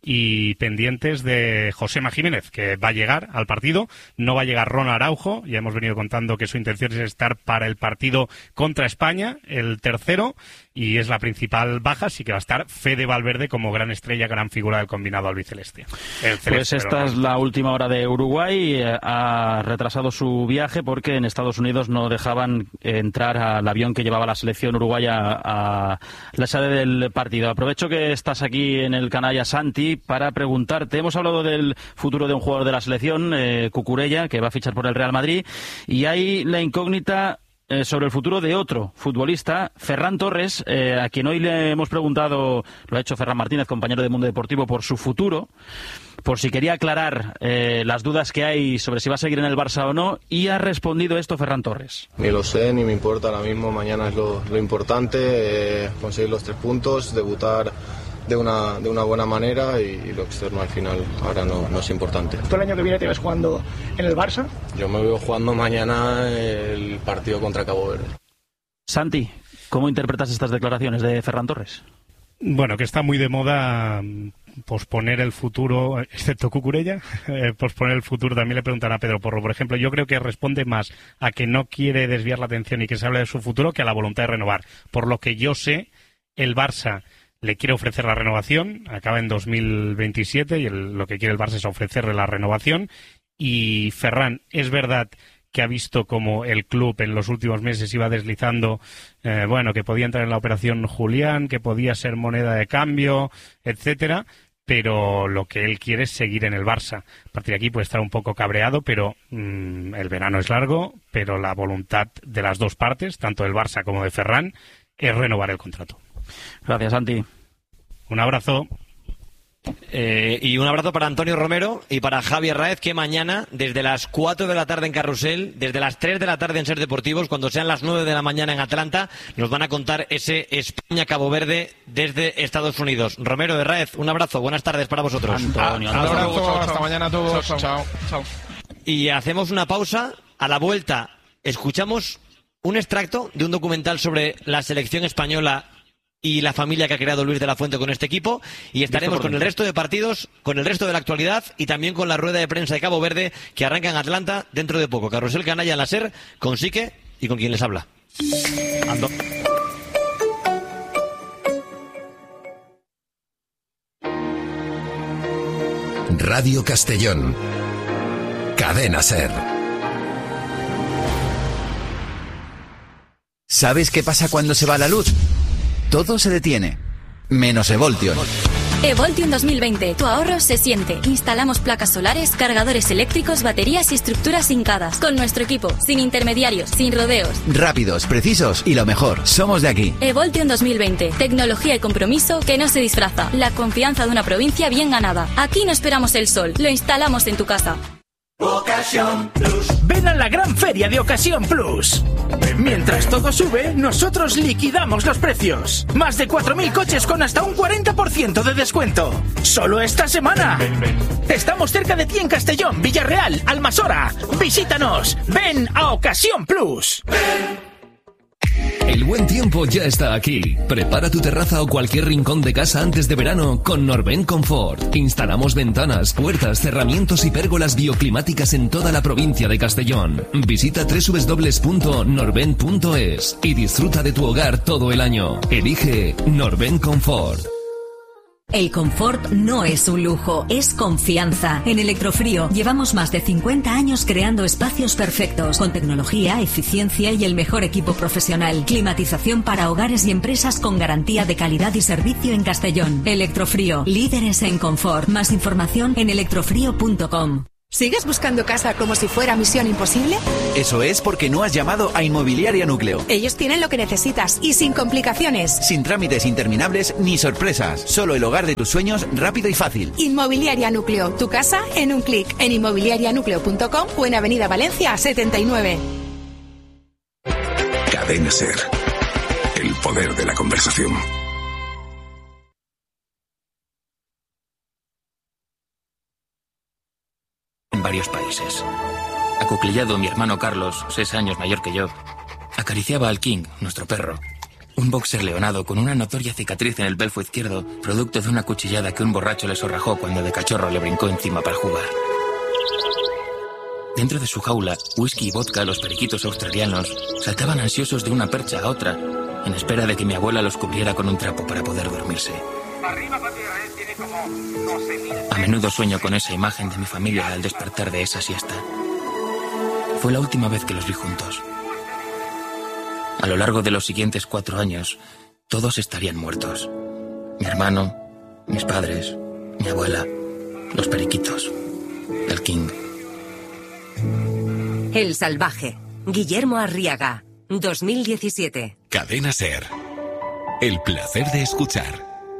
y pendientes de Josema Jiménez, que va a llegar al partido. No va a llegar Ron Araujo, ya hemos venido contando que su intención es estar para el partido contra España, el tercero, y es la principal baja, así que va a estar Fede Valverde como gran estrella, gran figura del combinado albiceleste. El celeste, Pues esta pero es no. la última hora de Uruguay. Eh, Ha retrasado su viaje porque en Estados Unidos no dejaban entrar al avión que llevaba la selección uruguaya a la sede del partido. Aprovecho que estás aquí en el canalla, Santi, para preguntarte. Hemos hablado del futuro de un jugador de la selección, eh, Cucurella, que va a fichar por el Real Madrid, y hay la incógnita Eh, sobre el futuro de otro futbolista, Ferran Torres, eh, a quien hoy le hemos preguntado, lo ha hecho Ferran Martínez, compañero de Mundo Deportivo, por su futuro, por si quería aclarar eh, las dudas que hay sobre si va a seguir en el Barça o no, y ha respondido esto Ferran Torres. Ni lo sé, ni me importa ahora mismo. Mañana es lo, lo importante, eh, conseguir los tres puntos, debutar de una, de una buena manera y, y lo externo al final ahora no, no es importante. ¿Tú el año que viene te ves jugando en el Barça? Yo me veo jugando mañana el partido contra Cabo Verde. Santi, ¿cómo interpretas estas declaraciones de Ferran Torres? Bueno, que está muy de moda mm, posponer el futuro, excepto Cucurella, eh, posponer el futuro. También le preguntan a Pedro Porro, por ejemplo. Yo creo que responde más a que no quiere desviar la atención y que se hable de su futuro que a la voluntad de renovar. Por lo que yo sé, el Barça le quiere ofrecer la renovación, acaba en dos mil veintisiete y el, lo que quiere el Barça es ofrecerle la renovación. Y Ferran, es verdad que ha visto como el club en los últimos meses iba deslizando, eh, bueno, que podía entrar en la operación Julián, que podía ser moneda de cambio, etcétera, pero lo que él quiere es seguir en el Barça. A partir de aquí puede estar un poco cabreado, pero mmm, el verano es largo, pero la voluntad de las dos partes, tanto del Barça como de Ferran, es renovar el contrato. Gracias, Santi. Un abrazo. Eh, y un abrazo para Antonio Romero y para Javier Raez, que mañana, desde las cuatro de la tarde en Carrusel, desde las tres de la tarde en Ser Deportivos, cuando sean las nueve de la mañana en Atlanta, nos van a contar ese España-Cabo Verde desde Estados Unidos. Romero de Raez, un abrazo, buenas tardes para vosotros. Antonio, Un abrazo, hasta mañana a todos. Chao. Chao. Chao. Y hacemos una pausa. A la vuelta escuchamos un extracto de un documental sobre la selección española y la familia que ha creado Luis de la Fuente con este equipo, y estaremos con el resto de partidos, con el resto de la actualidad y también con la rueda de prensa de Cabo Verde que arranca en Atlanta dentro de poco. Carrusel Canalla en la SER, con Sique y con quien les habla. Ando. Radio Castellón. Cadena SER. ¿Sabes qué pasa cuando se va la luz? Todo se detiene, menos Evoltion. Evoltion dos mil veinte. Tu ahorro se siente. Instalamos placas solares, cargadores eléctricos, baterías y estructuras hincadas. Con nuestro equipo, sin intermediarios, sin rodeos. Rápidos, precisos y lo mejor, somos de aquí. Evoltion dos mil veinte. Tecnología y compromiso que no se disfraza. La confianza de una provincia bien ganada. Aquí no esperamos el sol, lo instalamos en tu casa. Ocasión Plus. Ven a la gran feria de Ocasión Plus. Mientras todo sube, nosotros liquidamos los precios. Más de cuatro mil coches con hasta un cuarenta por ciento de descuento. Solo esta semana. Ven, ven. Estamos cerca de ti en Castellón, Villarreal, Almasora. Visítanos. Ven a Ocasión Plus. Ven. El buen tiempo ya está aquí. Prepara tu terraza o cualquier rincón de casa antes de verano con Norben Confort. Instalamos ventanas, puertas, cerramientos y pérgolas bioclimáticas en toda la provincia de Castellón. Visita doble u doble u doble u punto norben punto es y disfruta de tu hogar todo el año. Elige Norben Confort. El confort no es un lujo, es confianza. En Electrofrío llevamos más de cincuenta años creando espacios perfectos, con tecnología, eficiencia y el mejor equipo profesional. Climatización para hogares y empresas con garantía de calidad y servicio en Castellón. Electrofrío, líderes en confort. Más información en electrofrío punto com. ¿Sigues buscando casa como si fuera misión imposible? Eso es porque no has llamado a Inmobiliaria Núcleo. Ellos tienen lo que necesitas y sin complicaciones. Sin trámites interminables ni sorpresas. Solo el hogar de tus sueños rápido y fácil. Inmobiliaria Núcleo. Tu casa en un clic. En inmobiliaria núcleo punto com o en Avenida Valencia setenta y nueve. Cadena SER. El poder de la conversación. En varios países. Acuclillado, mi hermano Carlos, seis años mayor que yo, acariciaba al King, nuestro perro. Un boxer leonado con una notoria cicatriz en el belfo izquierdo, producto de una cuchillada que un borracho le sorrajó cuando de cachorro le brincó encima para jugar. Dentro de su jaula, whisky y vodka, los periquitos australianos saltaban ansiosos de una percha a otra, en espera de que mi abuela los cubriera con un trapo para poder dormirse. A menudo sueño con esa imagen de mi familia al despertar de esa siesta. Fue la última vez que los vi juntos. A lo largo de los siguientes cuatro años, todos estarían muertos. Mi hermano, mis padres, mi abuela, los periquitos, el King. El salvaje. Guillermo Arriaga, dos mil diecisiete. Cadena SER. El placer de escuchar.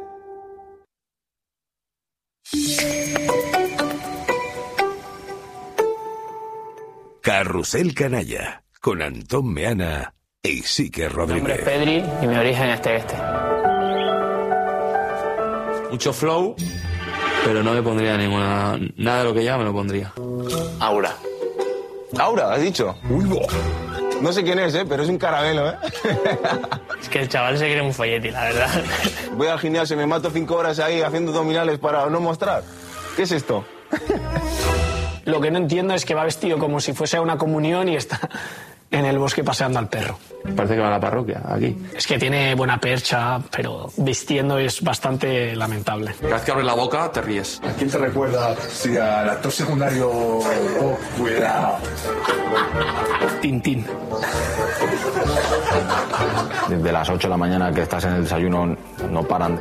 Carrusel Canalla, con Antón Meana e Isique Rodríguez. Mi nombre es Pedri y mi origen es este este. Mucho flow, pero no me pondría ninguna... Nada de lo que llame me lo pondría. Aura. Aura, ¿has dicho? Uy, no sé quién es, ¿eh? Pero es un caramelo, ¿eh? Es que el chaval se cree un folletti, la verdad. Voy al gimnasio y me mato cinco horas ahí haciendo abdominales para no mostrar. ¿Qué es esto? Lo que no entiendo es que va vestido como si fuese a una comunión y está en el bosque paseando al perro. Parece que va a la parroquia, aquí. Es que tiene buena percha, pero vistiendo es bastante lamentable. Cada vez que abres la boca, te ríes. ¿A quién te recuerda si al actor secundario oh, fuera Tintín? Desde las ocho de la mañana que estás en el desayuno no paran.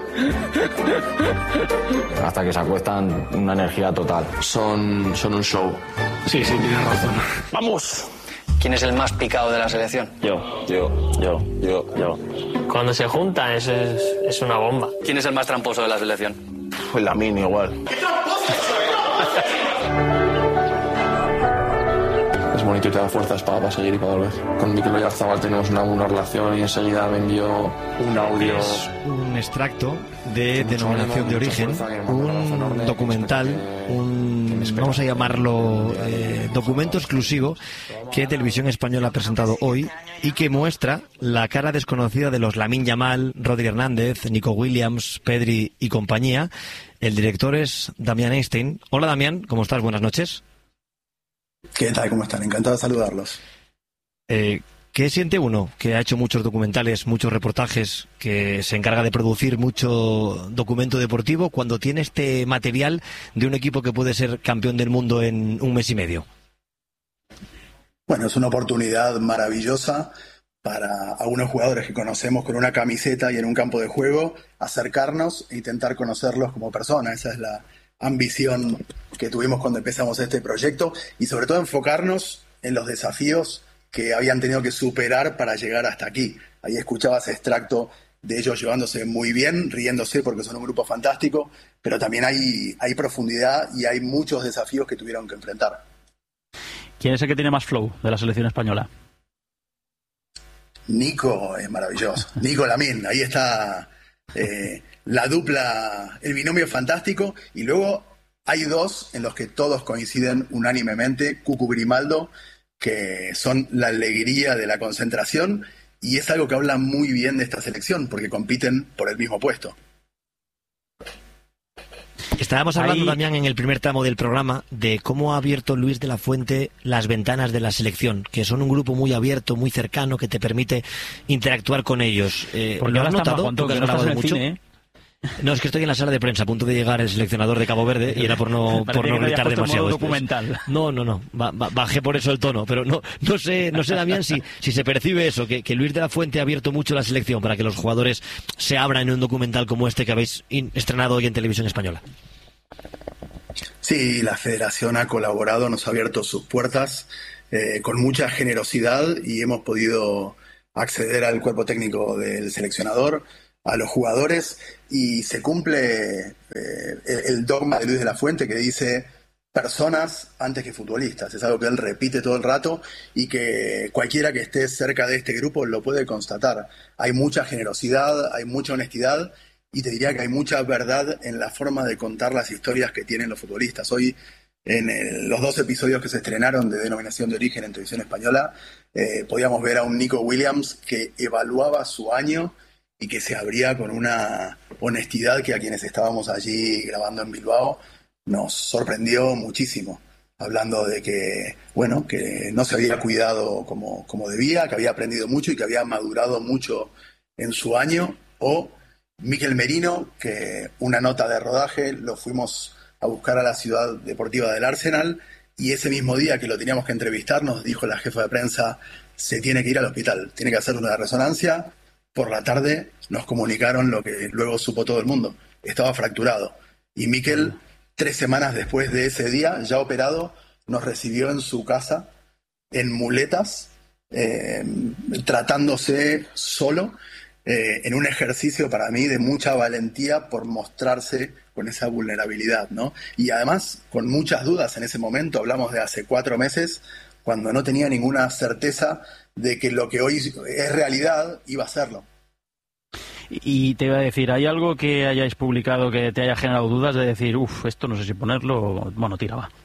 Hasta que se acuestan, una energía total. Son, son un show. Sí, sí, tienes razón. ¡Vamos! ¿Quién es el más picado de la selección? Yo. Yo. Yo. Yo. Yo. Cuando se juntan es, es, es una bomba. ¿Quién es el más tramposo de la selección? Pues la mini igual. Es bonito y te da fuerzas para, para seguir y para volver. Con Mikel Oyarzabal tenemos una buena relación y enseguida me envió un audio. Es un extracto de Denominación de Origen, un documental, un, vamos a llamarlo eh, documento exclusivo que Televisión Española ha presentado hoy y que muestra la cara desconocida de los Lamine Yamal, Rodri Hernández, Nico Williams, Pedri y compañía. El director es Damián Einstein. Hola Damián, ¿cómo estás? Buenas noches. ¿Qué tal? ¿Cómo están? Encantado de saludarlos. Eh, ¿Qué siente uno que ha hecho muchos documentales, muchos reportajes, que se encarga de producir mucho documento deportivo cuando tiene este material de un equipo que puede ser campeón del mundo en un mes y medio? Bueno, es una oportunidad maravillosa para algunos jugadores que conocemos con una camiseta y en un campo de juego, acercarnos e intentar conocerlos como personas. Esa es la ambición que tuvimos cuando empezamos este proyecto y sobre todo enfocarnos en los desafíos que habían tenido que superar para llegar hasta aquí. Ahí escuchaba ese extracto de ellos llevándose muy bien, riéndose porque son un grupo fantástico, pero también hay, hay profundidad y hay muchos desafíos que tuvieron que enfrentar. ¿Quién es el que tiene más flow de la selección española? Nico es maravilloso. Nico Lamín, ahí está eh, la dupla, el binomio fantástico. Y luego hay dos en los que todos coinciden unánimemente, Cucu Grimaldo, que son la alegría de la concentración, y es algo que habla muy bien de esta selección, porque compiten por el mismo puesto. Estábamos hablando Ahí... también en el primer tramo del programa de cómo ha abierto Luis de la Fuente las ventanas de la selección, que son un grupo muy abierto, muy cercano, que te permite interactuar con ellos. Eh, Porque ¿Lo ahora has está notado? bajo, ¿Tú que has no estás grabado en el mucho? cine, ¿eh? No, es que estoy en la sala de prensa, a punto de llegar el seleccionador de Cabo Verde y era por no, por no gritar demasiado. Documental. No, no, no, ba- ba- bajé por eso el tono, pero no, no sé, no sé, Damián, si, si se percibe eso, que, que Luis de la Fuente ha abierto mucho la selección para que los jugadores se abran en un documental como este que habéis in- estrenado hoy en Televisión Española. Sí, la federación ha colaborado, nos ha abierto sus puertas eh, con mucha generosidad y hemos podido acceder al cuerpo técnico del seleccionador, a los jugadores, y se cumple eh, el, el dogma de Luis de la Fuente que dice personas antes que futbolistas. Es algo que él repite todo el rato y que cualquiera que esté cerca de este grupo lo puede constatar. Hay mucha generosidad, hay mucha honestidad y te diría que hay mucha verdad en la forma de contar las historias que tienen los futbolistas. Hoy, en el, los dos episodios que se estrenaron de Denominación de Origen en Televisión Española, eh, podíamos ver a un Nico Williams que evaluaba su año y que se abría con una honestidad que a quienes estábamos allí grabando en Bilbao nos sorprendió muchísimo, hablando de que, bueno, que no se había cuidado como, como debía, que había aprendido mucho y que había madurado mucho en su año. O Mikel Merino, que una nota de rodaje lo fuimos a buscar a la ciudad deportiva del Arsenal y ese mismo día que lo teníamos que entrevistar nos dijo la jefa de prensa: se tiene que ir al hospital, tiene que hacer una resonancia. Por la tarde nos comunicaron lo que luego supo todo el mundo: estaba fracturado. Y Mikel, tres semanas después de ese día, ya operado, nos recibió en su casa en muletas, eh, tratándose solo, eh, en un ejercicio para mí de mucha valentía por mostrarse con esa vulnerabilidad, ¿no? Y además con muchas dudas en ese momento. Hablamos de hace cuatro meses, cuando no tenía ninguna certeza de que lo que hoy es realidad iba a serlo. Y te iba a decir, ¿hay algo que hayáis publicado que te haya generado dudas de decir, uff, esto no sé si ponerlo, o, bueno, tira, va?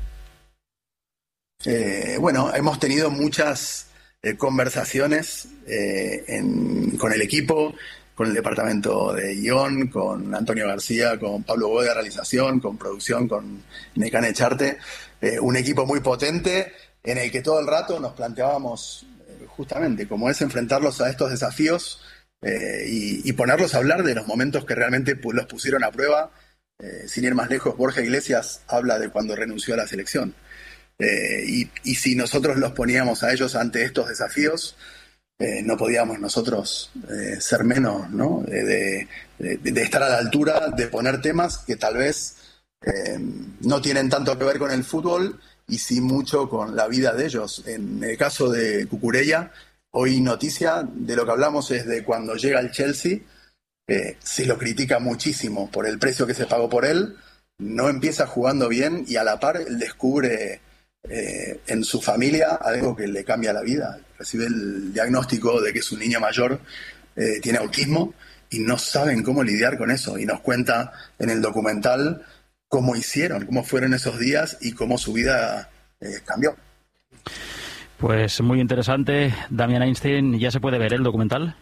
Eh, bueno, hemos tenido muchas eh, conversaciones eh, en, con el equipo, con el departamento de guión, con Antonio García, con Pablo Boy de realización, con producción, con Necane Charte, eh, un equipo muy potente en el que todo el rato nos planteábamos eh, justamente cómo es enfrentarlos a estos desafíos eh, y, y ponerlos a hablar de los momentos que realmente pu- los pusieron a prueba. Eh, sin ir más lejos, Borja Iglesias habla de cuando renunció a la selección. Eh, y, y si nosotros los poníamos a ellos ante estos desafíos, eh, no podíamos nosotros eh, ser menos, ¿no? Eh, de, de, de estar a la altura, de poner temas que tal vez eh, no tienen tanto que ver con el fútbol y sí mucho con la vida de ellos. En el caso de Cucurella, hoy noticia de lo que hablamos es de cuando llega al Chelsea, eh, se lo critica muchísimo por el precio que se pagó por él, no empieza jugando bien y a la par él descubre eh, en su familia algo que le cambia la vida. Recibe el diagnóstico de que su niño mayor eh, tiene autismo y no saben cómo lidiar con eso. Y nos cuenta en el documental cómo hicieron, cómo fueron esos días y cómo su vida eh, cambió. Pues muy interesante. Damián Einstein, ¿ya se puede ver el documental?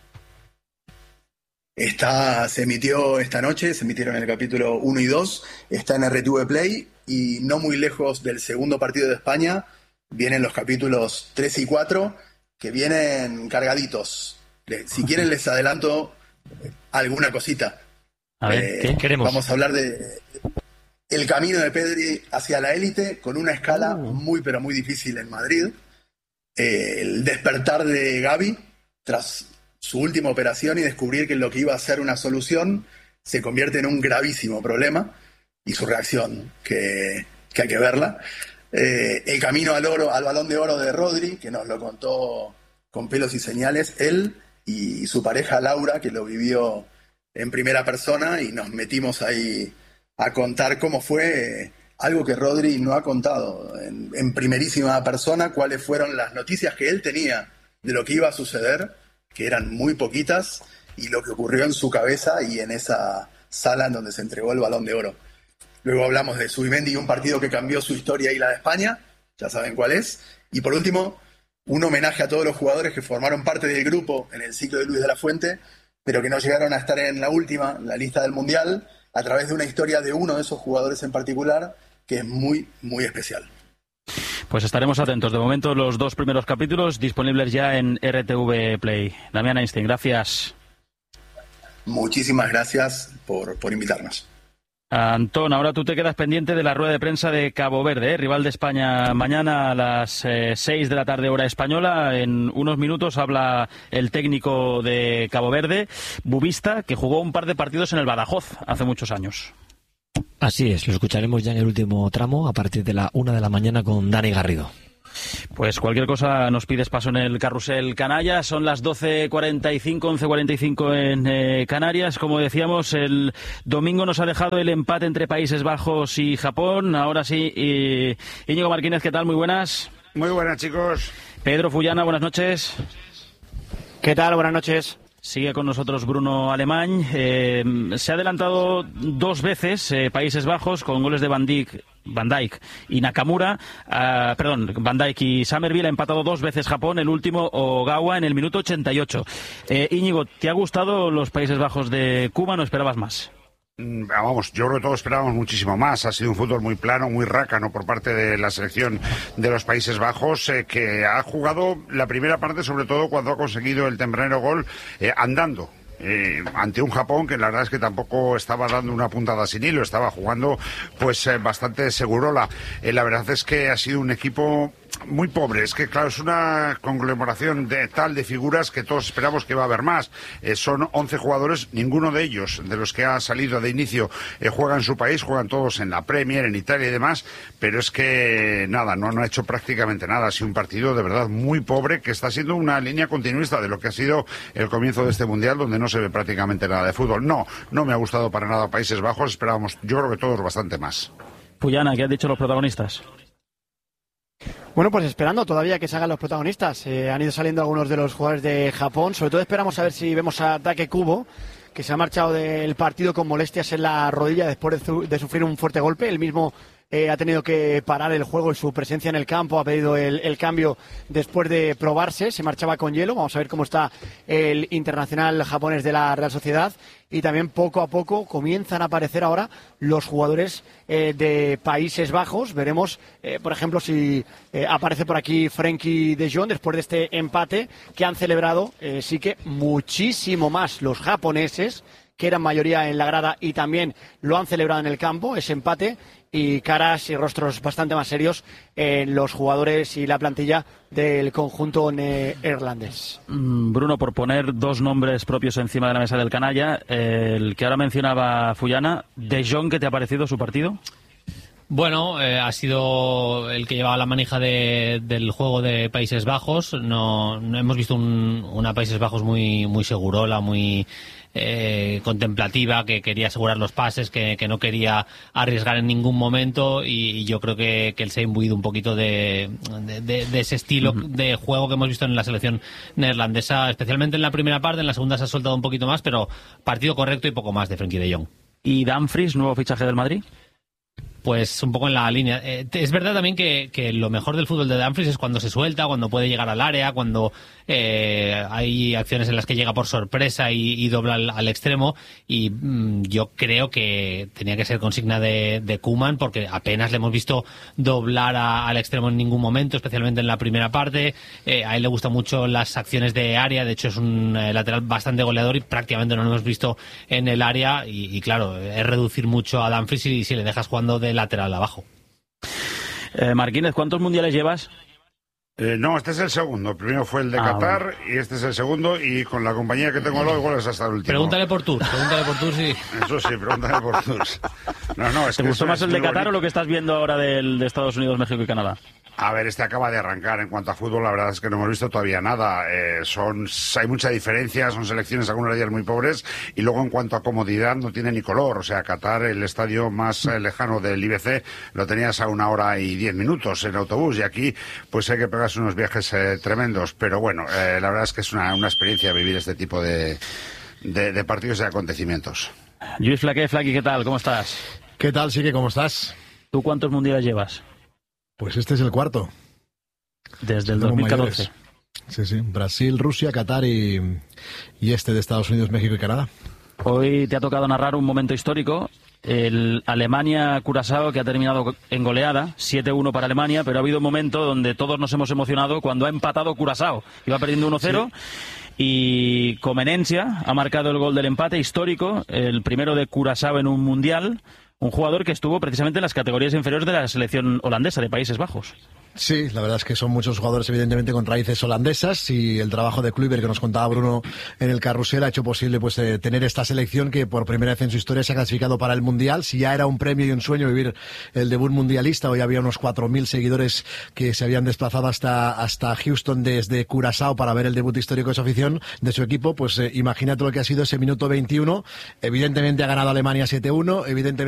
Está, se emitió esta noche, se emitieron el capítulo uno y dos, está en R T V Play y no muy lejos del segundo partido de España vienen los capítulos tres y cuatro que vienen cargaditos. Si quieren les adelanto alguna cosita. A ver, eh, ¿qué queremos? Vamos a hablar de el camino de Pedri hacia la élite con una escala uh. muy pero muy difícil en Madrid. Eh, el despertar de Gavi tras su última operación y descubrir que lo que iba a ser una solución se convierte en un gravísimo problema, y su reacción, que, que hay que verla. Eh, el camino al oro, al Balón de Oro de Rodri, que nos lo contó con pelos y señales, él y su pareja Laura, que lo vivió en primera persona, y nos metimos ahí a contar cómo fue eh, algo que Rodri no ha contado en, en primerísima persona, cuáles fueron las noticias que él tenía de lo que iba a suceder, que eran muy poquitas, y lo que ocurrió en su cabeza y en esa sala en donde se entregó el Balón de Oro. Luego hablamos de Zubimendi y un partido que cambió su historia y la de España, ya saben cuál es. Y por último, un homenaje a todos los jugadores que formaron parte del grupo en el ciclo de Luis de la Fuente, pero que no llegaron a estar en la última, en la lista del Mundial, a través de una historia de uno de esos jugadores en particular, que es muy, muy especial. Pues estaremos atentos. De momento, los dos primeros capítulos disponibles ya en R T V Play. Damián Einstein, gracias. Muchísimas gracias por, por invitarnos. Antón, ahora tú te quedas pendiente de la rueda de prensa de Cabo Verde, ¿eh? Rival de España mañana a las eh, seis de la tarde hora española. En unos minutos habla el técnico de Cabo Verde, Bubista, que jugó un par de partidos en el Badajoz hace muchos años. Así es, lo escucharemos ya en el último tramo a partir de la una de la mañana con Dani Garrido. Pues cualquier cosa nos pides paso en el carrusel canalla. Son las doce cuarenta y cinco, once cuarenta y cinco en eh, Canarias. Como decíamos, el domingo nos ha dejado el empate entre Países Bajos y Japón. Ahora sí, y... Íñigo Martínez, ¿qué tal? Muy buenas. Muy buenas, chicos. Pedro Fullana, buenas noches. ¿Qué tal? Buenas noches. Sigue con nosotros Bruno Alemán. Eh, se ha adelantado dos veces eh, Países Bajos con goles de Van Dijk, Van Dijk y Nakamura. Uh, perdón, Van Dijk y Summerville. Ha empatado dos veces Japón, el último Ogawa en el minuto ochenta y ocho. Eh, Íñigo, ¿te ha gustado los Países Bajos de Cuba? ¿No esperabas más? Vamos, yo creo que todos esperábamos muchísimo más. Ha sido un fútbol muy plano, muy rácano por parte de la selección de los Países Bajos, eh, que ha jugado la primera parte, sobre todo cuando ha conseguido el tempranero gol, eh, andando. Eh, ante un Japón que la verdad es que tampoco estaba dando una puntada sin hilo, estaba jugando pues eh, bastante segurola. Eh, la verdad es que ha sido un equipo muy pobre. Es que claro, es una conglomeración de tal de figuras que todos esperamos que va a haber más. Eh, son once jugadores, ninguno de ellos, de los que ha salido de inicio, eh, juega en su país, juegan todos en la Premier, en Italia y demás, pero es que nada, no, no ha hecho prácticamente nada. Ha sido un partido de verdad muy pobre, que está siendo una línea continuista de lo que ha sido el comienzo de este Mundial, donde no se ve prácticamente nada de fútbol. No, no me ha gustado para nada Países Bajos, esperábamos, yo creo que todos bastante más. Puyana, ¿qué han dicho los protagonistas? Bueno, pues esperando todavía que salgan los protagonistas. Eh, han ido saliendo algunos de los jugadores de Japón. Sobre todo esperamos a ver si vemos a Take Kubo, que se ha marchado del partido con molestias en la rodilla después de, su- de sufrir un fuerte golpe. El mismo eh, ha tenido que parar el juego y su presencia en el campo. Ha pedido el, el cambio después de probarse. Se marchaba con hielo. Vamos a ver cómo está el internacional japonés de la Real Sociedad. Y también poco a poco comienzan a aparecer ahora los jugadores eh, de Países Bajos. Veremos, eh, por ejemplo, si eh, aparece por aquí Frenkie de Jong después de este empate que han celebrado, eh, sí que muchísimo más los japoneses, que eran mayoría en la grada y también lo han celebrado en el campo, ese empate, y caras y rostros bastante más serios en los jugadores y la plantilla del conjunto neerlandés. Bruno, por poner dos nombres propios encima de la mesa del canalla, el que ahora mencionaba Fullana, ¿De Jong, qué te ha parecido su partido? Bueno, eh, ha sido el que llevaba la manija de, del juego de Países Bajos. No, no hemos visto un, una Países Bajos muy, muy segurola, muy eh, contemplativa, que quería asegurar los pases, que, que no quería arriesgar en ningún momento, y, y yo creo que, que él se ha imbuido un poquito de, de, de, de ese estilo uh-huh. de juego que hemos visto en la selección neerlandesa, especialmente en la primera parte. En la segunda se ha soltado un poquito más, pero partido correcto y poco más de Frenkie de Jong. ¿Y Dumfries, nuevo fichaje del Madrid? pues un poco en la línea. Eh, es verdad también que, que lo mejor del fútbol de Dumfries es cuando se suelta, cuando puede llegar al área, cuando eh, hay acciones en las que llega por sorpresa y, y dobla al, al extremo, y mmm, yo creo que tenía que ser consigna de, de Koeman, porque apenas le hemos visto doblar a, al extremo en ningún momento, especialmente en la primera parte. Eh, a él le gustan mucho las acciones de área, de hecho es un eh, lateral bastante goleador y prácticamente no lo hemos visto en el área, y, y claro, es reducir mucho a Dumfries si, si le dejas jugando de lateral abajo. Eh, Marquínez, ¿cuántos mundiales llevas? Eh, no, este es el segundo. Primero fue el de ah, Qatar bueno. y este es el segundo, y con la compañía que tengo luego igual es hasta el último. Pregúntale por Tours, pregúntale por Tours, sí. Eso sí, pregúntale por Tours. No, no, es ¿Te que gustó más el de Qatar bonito. o lo que estás viendo ahora del, de Estados Unidos, México y Canadá? A ver, este acaba de arrancar. En cuanto a fútbol, la verdad es que no hemos visto todavía nada. Eh, son, hay mucha diferencia, son selecciones, algunas de ellas muy pobres, y luego en cuanto a comodidad no tiene ni color. O sea, Qatar, el estadio más eh, lejano del I B C, lo tenías a una hora y diez minutos en autobús, y aquí pues hay que pegarse unos viajes eh, tremendos. Pero bueno, eh, la verdad es que es una, una experiencia vivir este tipo de, de, de partidos y acontecimientos. Luis Flaqué, Flaqui, ¿qué tal? ¿Cómo estás? ¿Qué tal, Sique? ¿Cómo estás? ¿Tú cuántos mundiales llevas? Pues este es el cuarto. Desde el dos mil catorce. Mayores. Sí, sí. Brasil, Rusia, Qatar y, y este de Estados Unidos, México y Canadá. Hoy te ha tocado narrar un momento histórico. El Alemania-Curazao, que ha terminado en goleada, siete uno para Alemania, pero ha habido un momento donde todos nos hemos emocionado cuando ha empatado Curazao. Iba perdiendo uno cero. Sí. Y Comenencia ha marcado el gol del empate histórico, el primero de Curazao en un mundial. Un jugador que estuvo precisamente en las categorías inferiores de la selección holandesa de Países Bajos. Sí, la verdad es que son muchos jugadores evidentemente con raíces holandesas, y el trabajo de Kluivert que nos contaba Bruno en el carrusel ha hecho posible pues eh, tener esta selección que por primera vez en su historia se ha clasificado para el Mundial. Si ya era un premio y un sueño vivir el debut mundialista, hoy había unos cuatro mil seguidores que se habían desplazado hasta, hasta Houston desde Curazao para ver el debut histórico de su afición, de su equipo. Pues eh, imagínate lo que ha sido ese minuto veintiuno. Evidentemente ha ganado Alemania siete uno, evidentemente